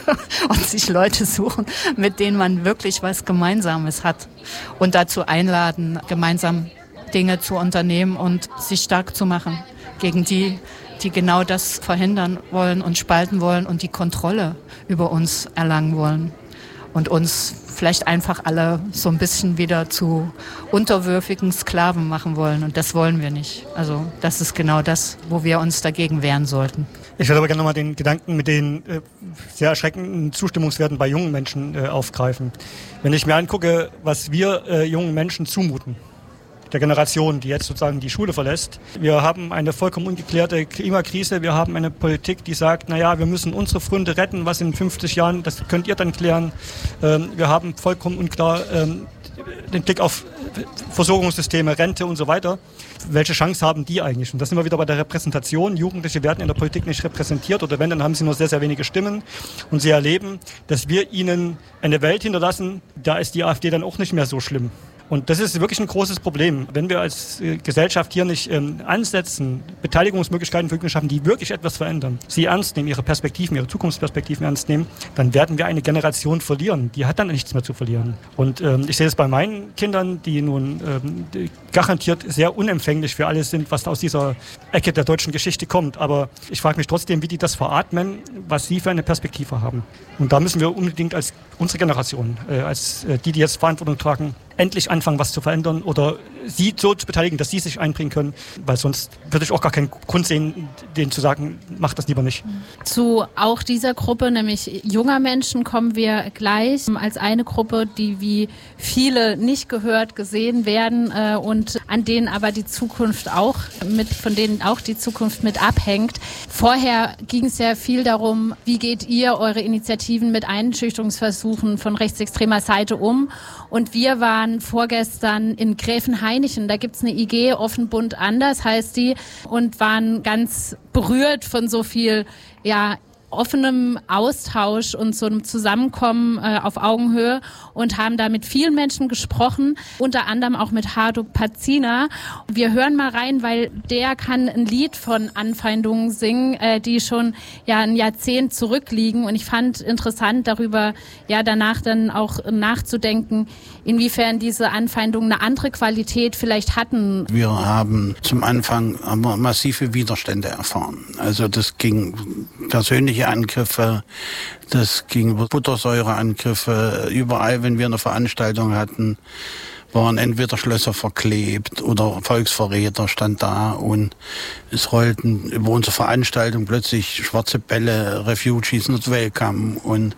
und sich Leute suchen, mit denen man wirklich was Gemeinsames hat. Und dazu einladen, gemeinsam Dinge zu unternehmen und sich stark zu machen gegen die, die genau das verhindern wollen und spalten wollen und die Kontrolle über uns erlangen wollen. Und uns vielleicht einfach alle so ein bisschen wieder zu unterwürfigen Sklaven machen wollen. Und das wollen wir nicht. Also das ist genau das, wo wir uns dagegen wehren sollten. Ich würde aber gerne nochmal den Gedanken mit den sehr erschreckenden Zustimmungswerten bei jungen Menschen aufgreifen. Wenn ich mir angucke, was wir jungen Menschen zumuten, der Generation, die jetzt sozusagen die Schule verlässt. Wir haben eine vollkommen ungeklärte Klimakrise. Wir haben eine Politik, die sagt, naja, wir müssen unsere Funde retten, was in 50 Jahren, das könnt ihr dann klären. Wir haben vollkommen unklar den Blick auf Versorgungssysteme, Rente und so weiter. Welche Chance haben die eigentlich? Und das sind wir wieder bei der Repräsentation. Jugendliche werden in der Politik nicht repräsentiert oder wenn, dann haben sie nur sehr, sehr wenige Stimmen. Und sie erleben, dass wir ihnen eine Welt hinterlassen, da ist die AfD dann auch nicht mehr so schlimm. Und das ist wirklich ein großes Problem. Wenn wir als Gesellschaft hier nicht ansetzen, Beteiligungsmöglichkeiten für Jugendliche schaffen, die wirklich etwas verändern, sie ernst nehmen, ihre Perspektiven, ihre Zukunftsperspektiven ernst nehmen, dann werden wir eine Generation verlieren. Die hat dann nichts mehr zu verlieren. Und ich sehe es bei meinen Kindern, die nun garantiert sehr unempfänglich für alles sind, was aus dieser Ecke der deutschen Geschichte kommt. Aber ich frage mich trotzdem, wie die das veratmen, was sie für eine Perspektive haben. Und da müssen wir unbedingt als unsere Generation, als die jetzt Verantwortung tragen, endlich anfangen, was zu verändern oder sie so zu beteiligen, dass sie sich einbringen können, weil sonst würde ich auch gar keinen Grund sehen, denen zu sagen, mach das lieber nicht. Zu auch dieser Gruppe, nämlich junger Menschen, kommen wir gleich als eine Gruppe, die wie viele nicht gehört, gesehen werden und an denen aber die Zukunft auch von denen auch die Zukunft mit abhängt. Vorher ging es ja viel darum, wie geht ihr eure Initiativen mit Einschüchterungsversuchen von rechtsextremer Seite um? Und wir waren vorgestern in Gräfenhainichen, da gibt's eine IG, Offen Bunt Anders heißt die, und waren ganz berührt von so viel, offenem Austausch und so einem Zusammenkommen auf Augenhöhe und haben da mit vielen Menschen gesprochen, unter anderem auch mit Hardo Pazina. Wir hören mal rein, weil der kann ein Lied von Anfeindungen singen, die schon ein Jahrzehnt zurückliegen, und ich fand interessant darüber danach dann auch nachzudenken, inwiefern diese Anfeindungen eine andere Qualität vielleicht hatten. Wir haben zum Anfang massive Widerstände erfahren. Also das ging persönliche Angriffe, das ging Buttersäureangriffe. Überall, wenn wir eine Veranstaltung hatten, waren entweder Schlösser verklebt oder Volksverräter stand da, und es rollten über unsere Veranstaltung plötzlich schwarze Bälle, Refugees not welcome, und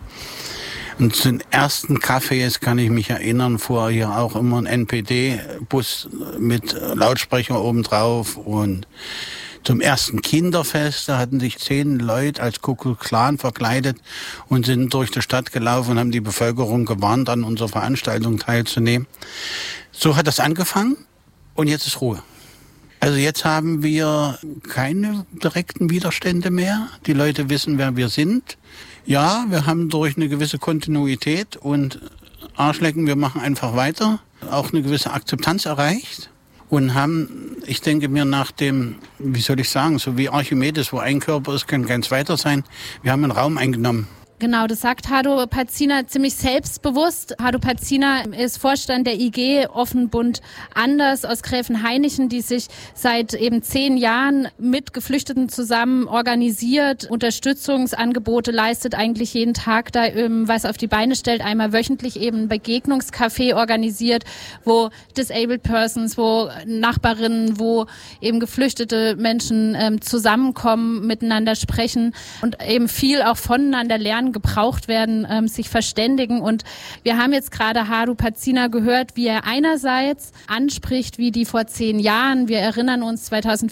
zu den ersten Cafés, kann ich mich erinnern, fuhr hier auch immer ein NPD-Bus mit Lautsprecher obendrauf, und zum ersten Kinderfest, da hatten sich 10 Leute als Ku Klux Klan verkleidet und sind durch die Stadt gelaufen und haben die Bevölkerung gewarnt, an unserer Veranstaltung teilzunehmen. So hat das angefangen, und jetzt ist Ruhe. Also jetzt haben wir keine direkten Widerstände mehr. Die Leute wissen, wer wir sind. Ja, wir haben durch eine gewisse Kontinuität und Arschlecken, wir machen einfach weiter, auch eine gewisse Akzeptanz erreicht. Und haben, ich denke mir, nach dem, wie soll ich sagen, so wie Archimedes, wo ein Körper ist, kann kein zweiter sein. Wir haben einen Raum eingenommen. Genau, das sagt Hardo Pazina ziemlich selbstbewusst. Hardo Pazina ist Vorstand der IG Offen Bund Anders aus Gräfenhainichen, die sich seit eben 10 Jahren mit Geflüchteten zusammen organisiert, Unterstützungsangebote leistet, eigentlich jeden Tag da was auf die Beine stellt, einmal wöchentlich eben ein Begegnungscafé organisiert, wo Disabled Persons, wo Nachbarinnen, wo eben geflüchtete Menschen zusammenkommen, miteinander sprechen und eben viel auch voneinander lernen, gebraucht werden, sich verständigen. Und wir haben jetzt gerade Hardo Pazina gehört, wie er einerseits anspricht, wie die vor 10 Jahren, wir erinnern uns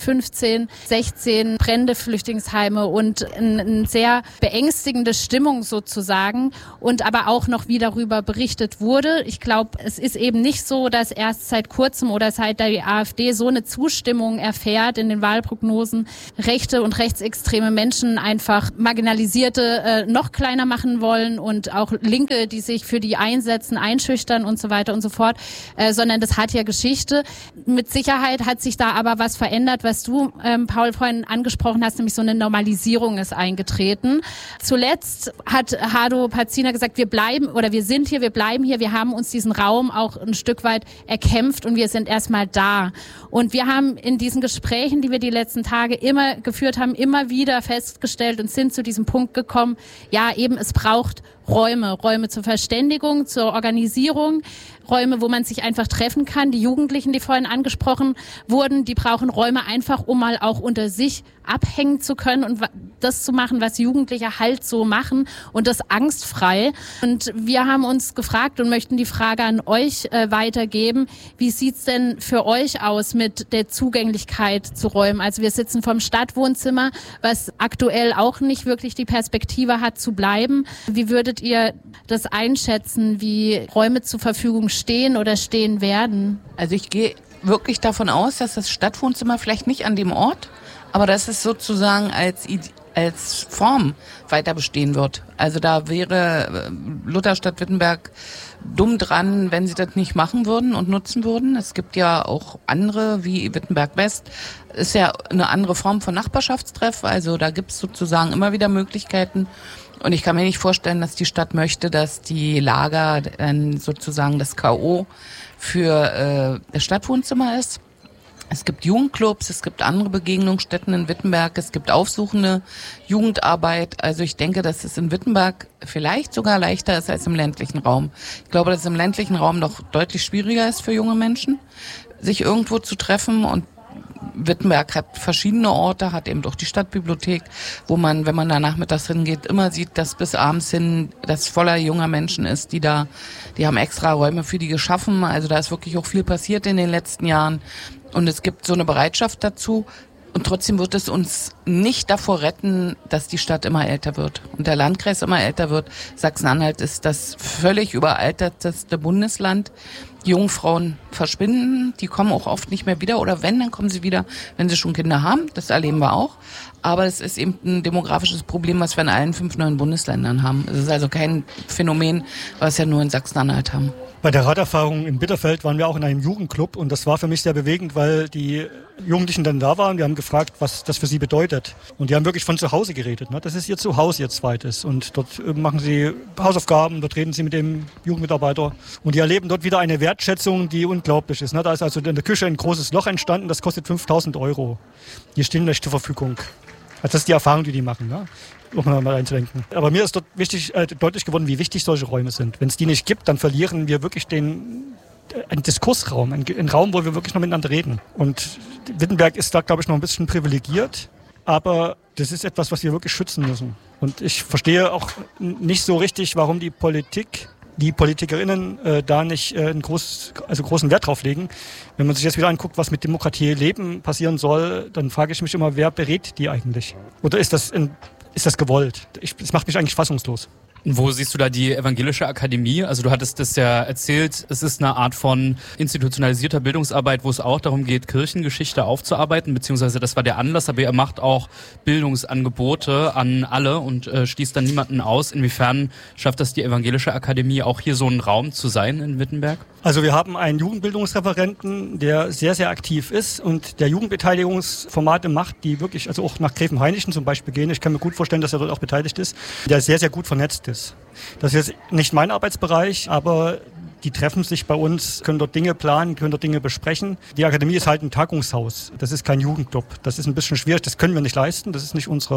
2015, 16 brennende Flüchtlingsheime und eine sehr beängstigende Stimmung sozusagen und aber auch noch wie darüber berichtet wurde. Ich glaube, es ist eben nicht so, dass erst seit kurzem oder seit die AfD so eine Zustimmung erfährt in den Wahlprognosen, rechte und rechtsextreme Menschen einfach Marginalisierte noch kleiner machen wollen und auch Linke, die sich für die einsetzen, einschüchtern und so weiter und so fort, sondern das hat ja Geschichte. Mit Sicherheit hat sich da aber was verändert, was du, Paul, vorhin angesprochen hast, nämlich so eine Normalisierung ist eingetreten. Zuletzt hat Hardo Pazina gesagt, wir sind hier, wir bleiben hier, wir haben uns diesen Raum auch ein Stück weit erkämpft und wir sind erstmal da. Und wir haben in diesen Gesprächen, die wir die letzten Tage immer geführt haben, immer wieder festgestellt und sind zu diesem Punkt gekommen, ja, eben es braucht Räume zur Verständigung, zur Organisierung, Räume, wo man sich einfach treffen kann. Die Jugendlichen, die vorhin angesprochen wurden, die brauchen Räume einfach, um mal auch unter sich abhängen zu können und das zu machen, was Jugendliche halt so machen und das angstfrei. Und wir haben uns gefragt und möchten die Frage an euch weitergeben, wie sieht's denn für euch aus mit der Zugänglichkeit zu Räumen? Also wir sitzen vom Stadtwohnzimmer, was aktuell auch nicht wirklich die Perspektive hat zu bleiben. Wie würdet ihr das einschätzen, wie Räume zur Verfügung stehen oder stehen werden? Also ich gehe wirklich davon aus, dass das Stadtwohnzimmer vielleicht nicht an dem Ort, aber dass es sozusagen als Form weiter bestehen wird. Also da wäre Lutherstadt Wittenberg dumm dran, wenn sie das nicht machen würden und nutzen würden. Es gibt ja auch andere, wie Wittenberg West, ist ja eine andere Form von Nachbarschaftstreff. Also da gibt es sozusagen immer wieder Möglichkeiten. Und ich kann mir nicht vorstellen, dass die Stadt möchte, dass die Lager dann sozusagen das K.O. für das Stadtwohnzimmer ist. Es gibt Jugendclubs, es gibt andere Begegnungsstätten in Wittenberg, es gibt aufsuchende Jugendarbeit. Also ich denke, dass es in Wittenberg vielleicht sogar leichter ist als im ländlichen Raum. Ich glaube, dass es im ländlichen Raum noch deutlich schwieriger ist für junge Menschen, sich irgendwo zu treffen. Und Wittenberg hat verschiedene Orte, hat eben auch die Stadtbibliothek, wo man, wenn man da nachmittags hingeht, immer sieht, dass bis abends hin das voller junger Menschen ist, die haben extra Räume für die geschaffen. Also da ist wirklich auch viel passiert in den letzten Jahren. Und es gibt so eine Bereitschaft dazu. Und trotzdem wird es uns nicht davor retten, dass die Stadt immer älter wird und der Landkreis immer älter wird. Sachsen-Anhalt ist das völlig überaltertste Bundesland. Die jungen Frauen verschwinden, die kommen auch oft nicht mehr wieder. Oder wenn, dann kommen sie wieder, wenn sie schon Kinder haben. Das erleben wir auch. Aber es ist eben ein demografisches Problem, was wir in allen 5 neuen Bundesländern haben. Es ist also kein Phänomen, was wir nur in Sachsen-Anhalt haben. Bei der Raderfahrung in Bitterfeld waren wir auch in einem Jugendclub und das war für mich sehr bewegend, weil die Jugendlichen dann da waren. Wir haben gefragt, was das für sie bedeutet. Und die haben wirklich von zu Hause geredet. Ne? Das ist ihr Zuhause, ihr zweites. Und dort machen sie Hausaufgaben, dort reden sie mit dem Jugendmitarbeiter. Und die erleben dort wieder eine Wertschätzung, die unglaublich ist. Ne? Da ist also in der Küche ein großes Loch entstanden, das kostet 5.000 €. Die stehen nicht zur Verfügung. Also das ist die Erfahrung, die machen. Ne? Um mal einzudenken. Aber mir ist dort deutlich geworden, wie wichtig solche Räume sind. Wenn es die nicht gibt, dann verlieren wir wirklich einen Diskursraum, einen Raum, wo wir wirklich noch miteinander reden. Und Wittenberg ist da, glaube ich, noch ein bisschen privilegiert, aber das ist etwas, was wir wirklich schützen müssen. Und ich verstehe auch nicht so richtig, warum die Politikerinnen da nicht großen Wert drauf legen. Wenn man sich jetzt wieder anguckt, was mit Demokratie leben passieren soll, dann frage ich mich immer, wer berät die eigentlich? Oder ist das gewollt? Das macht mich eigentlich fassungslos. Wo siehst du da die Evangelische Akademie? Also du hattest das ja erzählt, es ist eine Art von institutionalisierter Bildungsarbeit, wo es auch darum geht, Kirchengeschichte aufzuarbeiten, beziehungsweise das war der Anlass, aber ihr macht auch Bildungsangebote an alle und schließt dann niemanden aus. Inwiefern schafft das die Evangelische Akademie, auch hier so ein Raum zu sein in Wittenberg? Also wir haben einen Jugendbildungsreferenten, der sehr, sehr aktiv ist und der Jugendbeteiligungsformate macht, die wirklich, also auch nach Gräfenhainichen zum Beispiel gehen. Ich kann mir gut vorstellen, dass er dort auch beteiligt ist, der sehr, sehr gut vernetzt ist. Das ist jetzt nicht mein Arbeitsbereich, aber die treffen sich bei uns, können dort Dinge planen, können dort Dinge besprechen. Die Akademie ist halt ein Tagungshaus. Das ist kein Jugendclub. Das ist ein bisschen schwierig. Das können wir nicht leisten. Das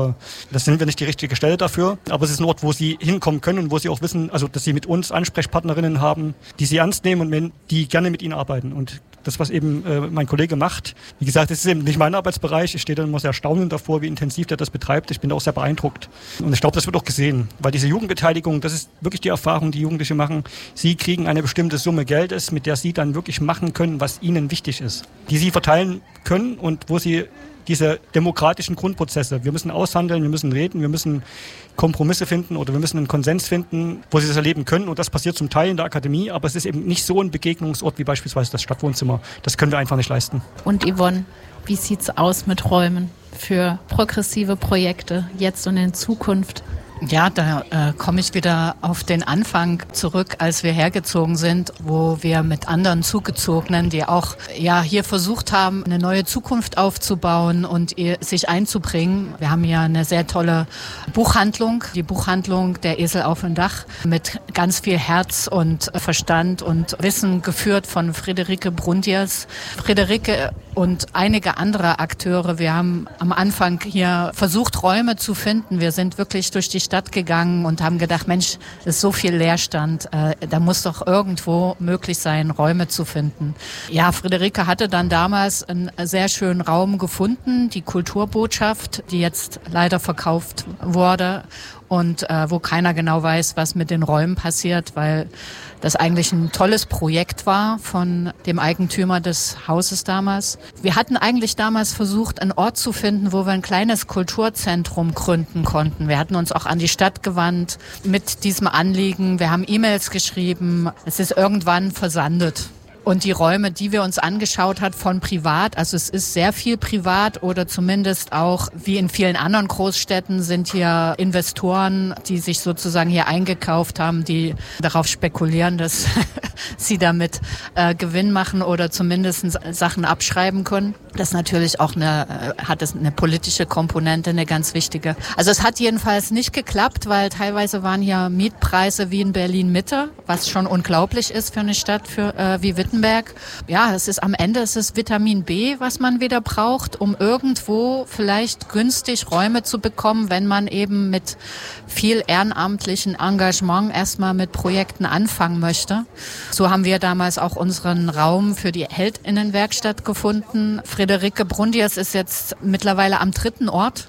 sind wir nicht die richtige Stelle dafür. Aber es ist ein Ort, wo sie hinkommen können und wo sie auch wissen, also, dass sie mit uns Ansprechpartnerinnen haben, die sie ernst nehmen und die gerne mit ihnen arbeiten. Und das, was eben mein Kollege macht, wie gesagt, das ist eben nicht mein Arbeitsbereich. Ich stehe da immer sehr staunend davor, wie intensiv der das betreibt. Ich bin da auch sehr beeindruckt. Und ich glaube, das wird auch gesehen. Weil diese Jugendbeteiligung, das ist wirklich die Erfahrung, die Jugendliche machen. Sie kriegen eine bestimmte Summe Geldes, mit der sie dann wirklich machen können, was ihnen wichtig ist. Die sie verteilen können und wo sie diese demokratischen Grundprozesse, wir müssen aushandeln, wir müssen reden, wir müssen Kompromisse finden oder wir müssen einen Konsens finden, wo sie das erleben können. Und das passiert zum Teil in der Akademie, aber es ist eben nicht so ein Begegnungsort wie beispielsweise das Stadtwohnzimmer. Das können wir einfach nicht leisten. Und Yvonne, wie sieht's aus mit Räumen für progressive Projekte jetzt und in Zukunft? Ja, da komme ich wieder auf den Anfang zurück, als wir hergezogen sind, wo wir mit anderen Zugezogenen, die auch hier versucht haben, eine neue Zukunft aufzubauen und sich einzubringen. Wir haben ja eine sehr tolle Buchhandlung, die Buchhandlung Der Esel auf dem Dach, mit ganz viel Herz und Verstand und Wissen geführt von Friederike Brundiers. Friederike und einige andere Akteure. Wir haben am Anfang hier versucht, Räume zu finden. Wir sind wirklich durch die Stadt gegangen und haben gedacht, Mensch, es ist so viel Leerstand. Da muss doch irgendwo möglich sein, Räume zu finden. Ja, Friederike hatte dann damals einen sehr schönen Raum gefunden, die Kulturbotschaft, die jetzt leider verkauft wurde. Und wo keiner genau weiß, was mit den Räumen passiert, weil das eigentlich ein tolles Projekt war von dem Eigentümer des Hauses damals. Wir hatten eigentlich damals versucht, einen Ort zu finden, wo wir ein kleines Kulturzentrum gründen konnten. Wir hatten uns auch an die Stadt gewandt mit diesem Anliegen. Wir haben E-Mails geschrieben. Es ist irgendwann versandet. Und die Räume, die wir uns angeschaut hat von privat, also es ist sehr viel privat oder zumindest auch, wie in vielen anderen Großstädten, sind hier Investoren, die sich sozusagen hier eingekauft haben, die darauf spekulieren, dass sie damit Gewinn machen oder zumindest Sachen abschreiben können. Das ist natürlich auch hat es eine politische Komponente, eine ganz wichtige. Also es hat jedenfalls nicht geklappt, weil teilweise waren hier Mietpreise wie in Berlin-Mitte, was schon unglaublich ist für eine Stadt wie Wittenberg. Ja, am Ende ist es Vitamin B, was man wieder braucht, um irgendwo vielleicht günstig Räume zu bekommen, wenn man eben mit viel ehrenamtlichen Engagement erstmal mit Projekten anfangen möchte. So haben wir damals auch unseren Raum für die Heldinnenwerkstatt gefunden. Friederike Brundiers ist jetzt mittlerweile am 3. Ort.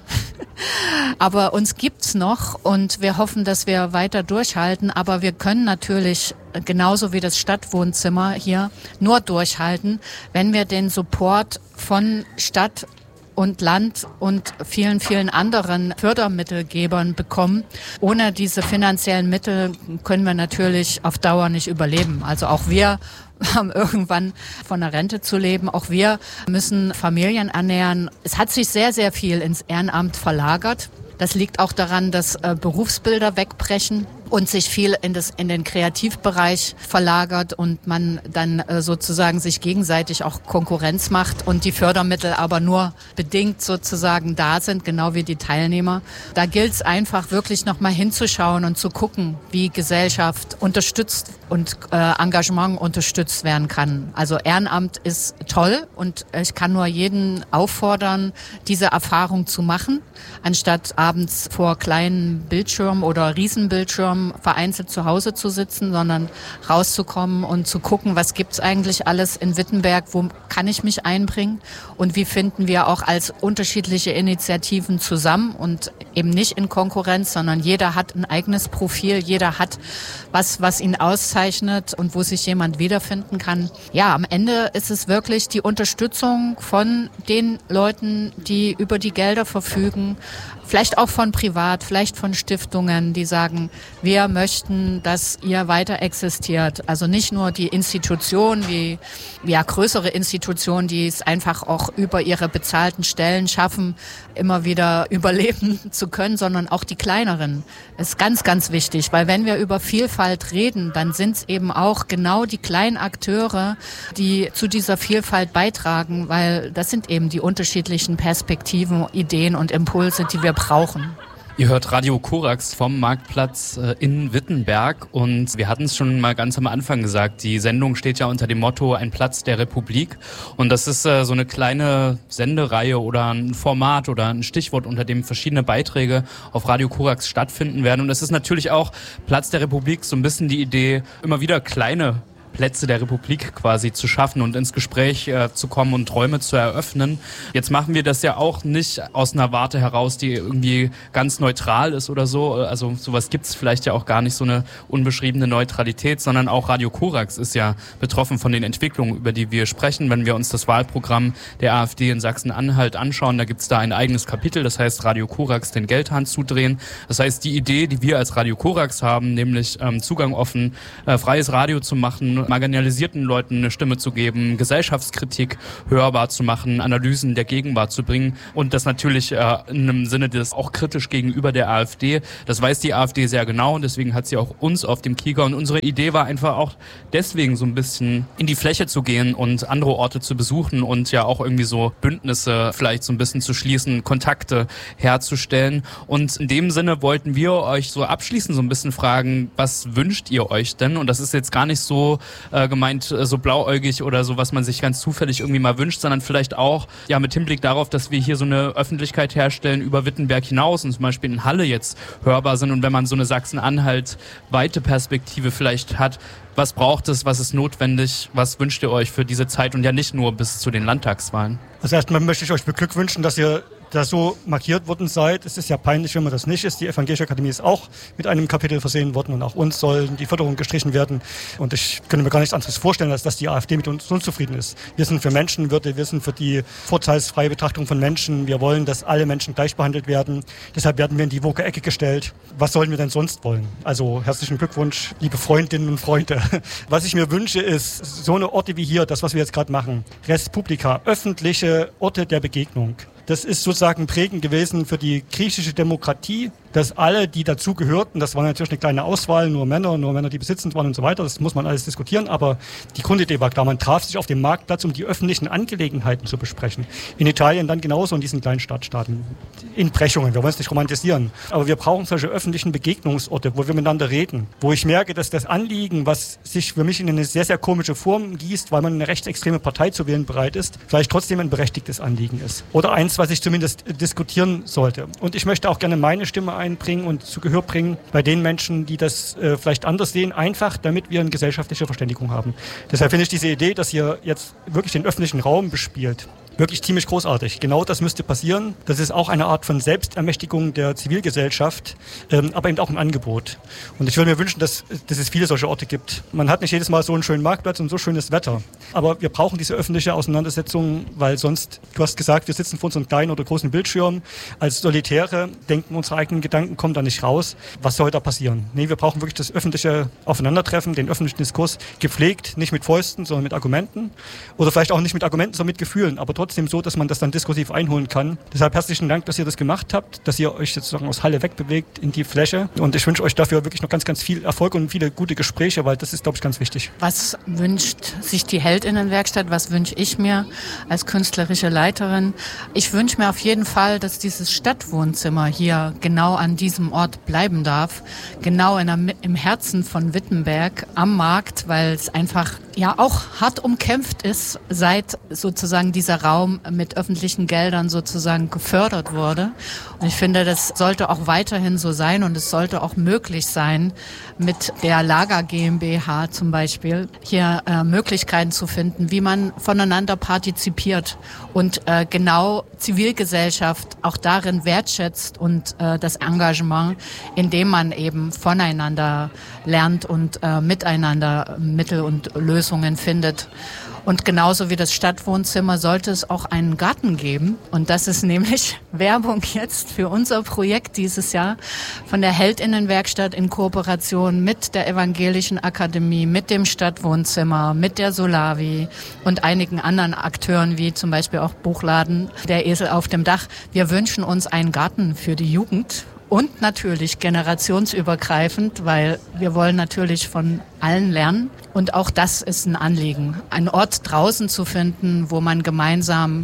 Aber uns gibt's noch und wir hoffen, dass wir weiter durchhalten. Aber wir können natürlich genauso wie das Stadtwohnzimmer hier nur durchhalten, wenn wir den Support von Stadt und Land und vielen, vielen anderen Fördermittelgebern bekommen. Ohne diese finanziellen Mittel können wir natürlich auf Dauer nicht überleben. Also auch wir haben irgendwann von der Rente zu leben. Auch wir müssen Familien ernähren. Es hat sich sehr, sehr viel ins Ehrenamt verlagert. Das liegt auch daran, dass Berufsbilder wegbrechen und sich viel in den Kreativbereich verlagert und man dann sozusagen sich gegenseitig auch Konkurrenz macht und die Fördermittel aber nur bedingt sozusagen da sind, genau wie die Teilnehmer. Da gilt es einfach wirklich nochmal hinzuschauen und zu gucken, wie Gesellschaft unterstützt und Engagement unterstützt werden kann. Also Ehrenamt ist toll und ich kann nur jeden auffordern, diese Erfahrung zu machen, anstatt abends vor kleinen Bildschirmen oder Riesenbildschirmen vereinzelt zu Hause zu sitzen, sondern rauszukommen und zu gucken, was gibt's eigentlich alles in Wittenberg, wo kann ich mich einbringen und wie finden wir auch als unterschiedliche Initiativen zusammen und eben nicht in Konkurrenz, sondern jeder hat ein eigenes Profil, jeder hat was ihn auszeichnet und wo sich jemand wiederfinden kann. Ja, am Ende ist es wirklich die Unterstützung von den Leuten, die über die Gelder verfügen, vielleicht auch von Privat, vielleicht von Stiftungen, die sagen, wir möchten, dass ihr weiter existiert. Also nicht nur die Institutionen wie größere Institutionen, die es einfach auch über ihre bezahlten Stellen schaffen, immer wieder überleben zu können, sondern auch die kleineren. Das ist ganz, ganz wichtig, weil wenn wir über Vielfalt reden, dann sind es eben auch genau die kleinen Akteure, die zu dieser Vielfalt beitragen, weil das sind eben die unterschiedlichen Perspektiven, Ideen und Impulse, die wir brauchen. Ihr hört Radio Korax vom Marktplatz in Wittenberg und wir hatten es schon mal ganz am Anfang gesagt, die Sendung steht ja unter dem Motto Ein Platz der Republik und das ist so eine kleine Sendereihe oder ein Format oder ein Stichwort, unter dem verschiedene Beiträge auf Radio Korax stattfinden werden und es ist natürlich auch Platz der Republik so ein bisschen die Idee, immer wieder kleine Plätze der Republik quasi zu schaffen und ins Gespräch zu kommen und Räume zu eröffnen. Jetzt machen wir das ja auch nicht aus einer Warte heraus, die irgendwie ganz neutral ist oder so. Also sowas gibt es vielleicht ja auch gar nicht, so eine unbeschriebene Neutralität, sondern auch Radio Korax ist ja betroffen von den Entwicklungen, über die wir sprechen. Wenn wir uns das Wahlprogramm der AfD in Sachsen-Anhalt anschauen, da gibt es da ein eigenes Kapitel, das heißt Radio Korax den Geldhahn zudrehen. Das heißt, die Idee, die wir als Radio Korax haben, nämlich Zugang offen, freies Radio zu machen, marginalisierten Leuten eine Stimme zu geben, Gesellschaftskritik hörbar zu machen, Analysen der Gegenwart zu bringen und das natürlich in einem Sinne des auch kritisch gegenüber der AfD. Das weiß die AfD sehr genau und deswegen hat sie auch uns auf dem Kieker und unsere Idee war einfach auch deswegen so ein bisschen in die Fläche zu gehen und andere Orte zu besuchen und ja auch irgendwie so Bündnisse vielleicht so ein bisschen zu schließen, Kontakte herzustellen und in dem Sinne wollten wir euch so abschließend so ein bisschen fragen, was wünscht ihr euch denn? Und das ist jetzt gar nicht so gemeint, so blauäugig oder so, was man sich ganz zufällig irgendwie mal wünscht, sondern vielleicht auch ja mit Hinblick darauf, dass wir hier so eine Öffentlichkeit herstellen über Wittenberg hinaus und zum Beispiel in Halle jetzt hörbar sind und wenn man so eine Sachsen-Anhalt weite Perspektive vielleicht hat, was braucht es, was ist notwendig, was wünscht ihr euch für diese Zeit und ja nicht nur bis zu den Landtagswahlen? Also erstmal möchte ich euch beglückwünschen, dass ihr da so markiert worden seid. Es ist ja peinlich, wenn man das nicht ist. Die Evangelische Akademie ist auch mit einem Kapitel versehen worden und auch uns soll die Förderung gestrichen werden. Und ich könnte mir gar nichts anderes vorstellen, als dass die AfD mit uns unzufrieden ist. Wir sind für Menschenwürde, wir sind für die vorteilsfreie Betrachtung von Menschen. Wir wollen, dass alle Menschen gleich behandelt werden. Deshalb werden wir in die woke Ecke gestellt. Was sollen wir denn sonst wollen? Also herzlichen Glückwunsch, liebe Freundinnen und Freunde. Was ich mir wünsche, ist so eine Orte wie hier, das, was wir jetzt gerade machen. Res Publica, öffentliche Orte der Begegnung. Das ist sozusagen prägend gewesen für die griechische Demokratie, dass alle, die dazu gehörten, das war natürlich eine kleine Auswahl, nur Männer, die besitzend waren und so weiter, das muss man alles diskutieren, aber die Grundidee war klar, man traf sich auf dem Marktplatz, um die öffentlichen Angelegenheiten zu besprechen. In Italien dann genauso in diesen kleinen Stadtstaaten, in Brechungen, wir wollen es nicht romantisieren, aber wir brauchen solche öffentlichen Begegnungsorte, wo wir miteinander reden, wo ich merke, dass das Anliegen, was sich für mich in eine sehr, sehr komische Form gießt, weil man eine rechtsextreme Partei zu wählen bereit ist, vielleicht trotzdem ein berechtigtes Anliegen ist. Oder eins, was ich zumindest diskutieren sollte. Und ich möchte auch gerne meine Stimme einbringen und zu Gehör bringen bei den Menschen, die das vielleicht anders sehen, einfach damit wir eine gesellschaftliche Verständigung haben. Deshalb finde ich diese Idee, dass ihr jetzt wirklich den öffentlichen Raum bespielt, wirklich ziemlich großartig. Genau das müsste passieren. Das ist auch eine Art von Selbstermächtigung der Zivilgesellschaft, aber eben auch ein Angebot. Und ich würde mir wünschen, dass es viele solche Orte gibt. Man hat nicht jedes Mal so einen schönen Marktplatz und so schönes Wetter. Aber wir brauchen diese öffentliche Auseinandersetzung, weil sonst, du hast gesagt, wir sitzen vor unseren kleinen oder großen Bildschirmen. Als Solitäre denken unsere eigenen Gedanken, kommen da nicht raus. Was soll da passieren? Nee, wir brauchen wirklich das öffentliche Aufeinandertreffen, den öffentlichen Diskurs, gepflegt, nicht mit Fäusten, sondern mit Argumenten. Oder vielleicht auch nicht mit Argumenten, sondern mit Gefühlen. Aber trotzdem so, dass man das dann diskursiv einholen kann. Deshalb herzlichen Dank, dass ihr das gemacht habt, dass ihr euch sozusagen aus Halle wegbewegt in die Fläche. Und ich wünsche euch dafür wirklich noch ganz, ganz viel Erfolg und viele gute Gespräche, weil das ist, glaube ich, ganz wichtig. Was wünscht sich die Heldinnenwerkstatt? Was wünsche ich mir als künstlerische Leiterin? Ich wünsche mir auf jeden Fall, dass dieses Stadtwohnzimmer hier genau an diesem Ort bleiben darf. Genau im Herzen von Wittenberg am Markt, weil es einfach ja auch hart umkämpft ist, seit sozusagen dieser Raum mit öffentlichen Geldern sozusagen gefördert wurde. Und ich finde, das sollte auch weiterhin so sein und es sollte auch möglich sein, mit der Lager GmbH zum Beispiel hier Möglichkeiten zu finden, wie man voneinander partizipiert und genau Zivilgesellschaft auch darin wertschätzt und das Engagement, indem man eben voneinander lernt und miteinander Mittel und Lösungen findet. Und genauso wie das Stadtwohnzimmer sollte es auch einen Garten geben. Und das ist nämlich Werbung jetzt für unser Projekt dieses Jahr von der Heldinnenwerkstatt in Kooperation mit der Evangelischen Akademie, mit dem Stadtwohnzimmer, mit der Solavi und einigen anderen Akteuren, wie zum Beispiel auch Buchladen Der Esel auf dem Dach. Wir wünschen uns einen Garten für die Jugend. Und natürlich generationsübergreifend, weil wir wollen natürlich von allen lernen. Und auch das ist ein Anliegen, einen Ort draußen zu finden, wo man gemeinsam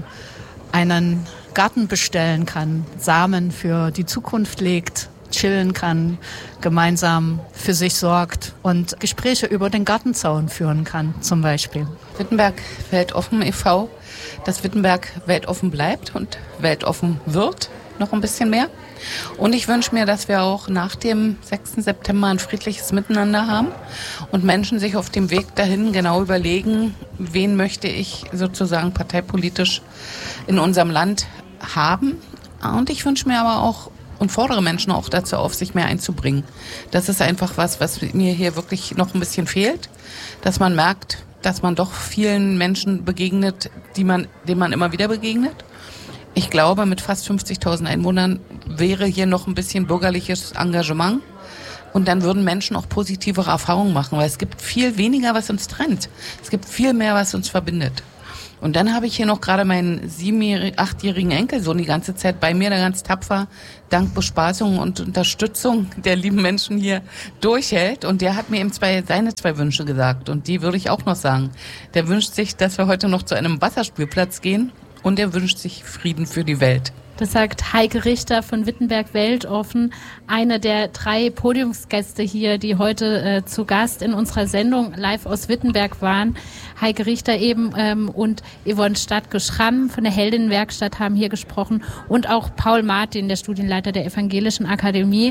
einen Garten bestellen kann, Samen für die Zukunft legt, chillen kann, gemeinsam für sich sorgt und Gespräche über den Gartenzaun führen kann, zum Beispiel. Wittenberg Weltoffen e.V., dass Wittenberg weltoffen bleibt und weltoffen wird, noch ein bisschen mehr. Und ich wünsche mir, dass wir auch nach dem 6. September ein friedliches Miteinander haben und Menschen sich auf dem Weg dahin genau überlegen, wen möchte ich sozusagen parteipolitisch in unserem Land haben. Und ich wünsche mir aber auch und fordere Menschen auch dazu auf, sich mehr einzubringen. Das ist einfach was mir hier wirklich noch ein bisschen fehlt, dass man merkt, dass man doch vielen Menschen begegnet, denen man immer wieder begegnet. Ich glaube, mit fast 50.000 Einwohnern wäre hier noch ein bisschen bürgerliches Engagement und dann würden Menschen auch positivere Erfahrungen machen, weil es gibt viel weniger, was uns trennt. Es gibt viel mehr, was uns verbindet. Und dann habe ich hier noch gerade meinen 8-jährigen Enkelsohn die ganze Zeit bei mir, der ganz tapfer, dank Bespaßung und Unterstützung der lieben Menschen hier durchhält. Und der hat mir eben seine 2 Wünsche gesagt. Und die würde ich auch noch sagen. Der wünscht sich, dass wir heute noch zu einem Wasserspielplatz gehen. Und er wünscht sich Frieden für die Welt. Das sagt Heike Richter von Wittenberg Weltoffen, eine der 3 Podiumsgäste hier, die heute zu Gast in unserer Sendung live aus Wittenberg waren. Heike Richter eben und Yvonne Stadtke-Schramm von der Heldinnenwerkstatt haben hier gesprochen und auch Paul Martin, der Studienleiter der Evangelischen Akademie.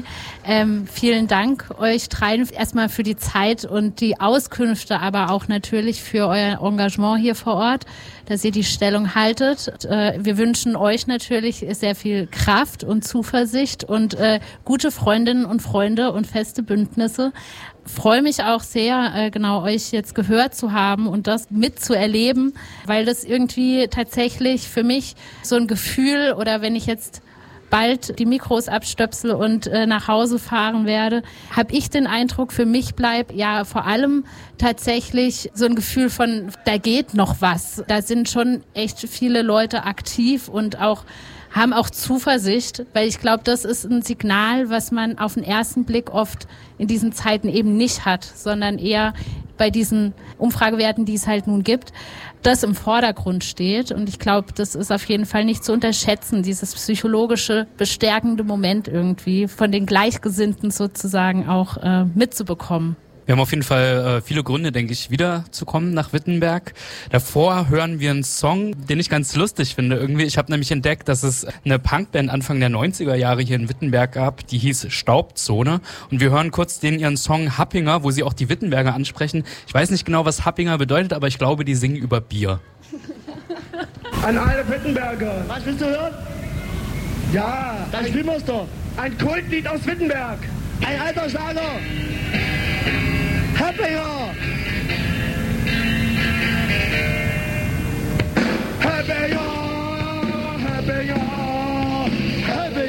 Vielen Dank euch 3 erstmal für die Zeit und die Auskünfte, aber auch natürlich für euer Engagement hier vor Ort, dass ihr die Stellung haltet. Wir wünschen euch natürlich sehr viel Kraft und Zuversicht und gute Freundinnen und Freunde und feste Bündnisse. Freue mich auch sehr, euch jetzt gehört zu haben und das mitzuerleben, weil das irgendwie tatsächlich für mich so ein Gefühl, oder wenn ich jetzt bald die Mikros abstöpsel und nach Hause fahren werde, habe ich den Eindruck, für mich bleibt ja vor allem tatsächlich so ein Gefühl von, da geht noch was. Da sind schon echt viele Leute aktiv und haben auch Zuversicht, weil ich glaube, das ist ein Signal, was man auf den ersten Blick oft in diesen Zeiten eben nicht hat, sondern eher bei diesen Umfragewerten, die es halt nun gibt, das im Vordergrund steht. Und ich glaube, das ist auf jeden Fall nicht zu unterschätzen, dieses psychologische, bestärkende Moment irgendwie von den Gleichgesinnten sozusagen auch mitzubekommen. Wir haben auf jeden Fall viele Gründe, denke ich, wiederzukommen nach Wittenberg. Davor hören wir einen Song, den ich ganz lustig finde irgendwie. Ich habe nämlich entdeckt, dass es eine Punkband Anfang der 90er Jahre hier in Wittenberg gab, die hieß Staubzone. Und wir hören kurz ihren Song Happinger, wo sie auch die Wittenberger ansprechen. Ich weiß nicht genau, was Happinger bedeutet, aber ich glaube, die singen über Bier. An alle Wittenberger. Was willst du hören? Ja, dann spielen wir's doch. Ein Kultlied aus Wittenberg. Ein alter Schlager. Happinger! Happinger! Happinger!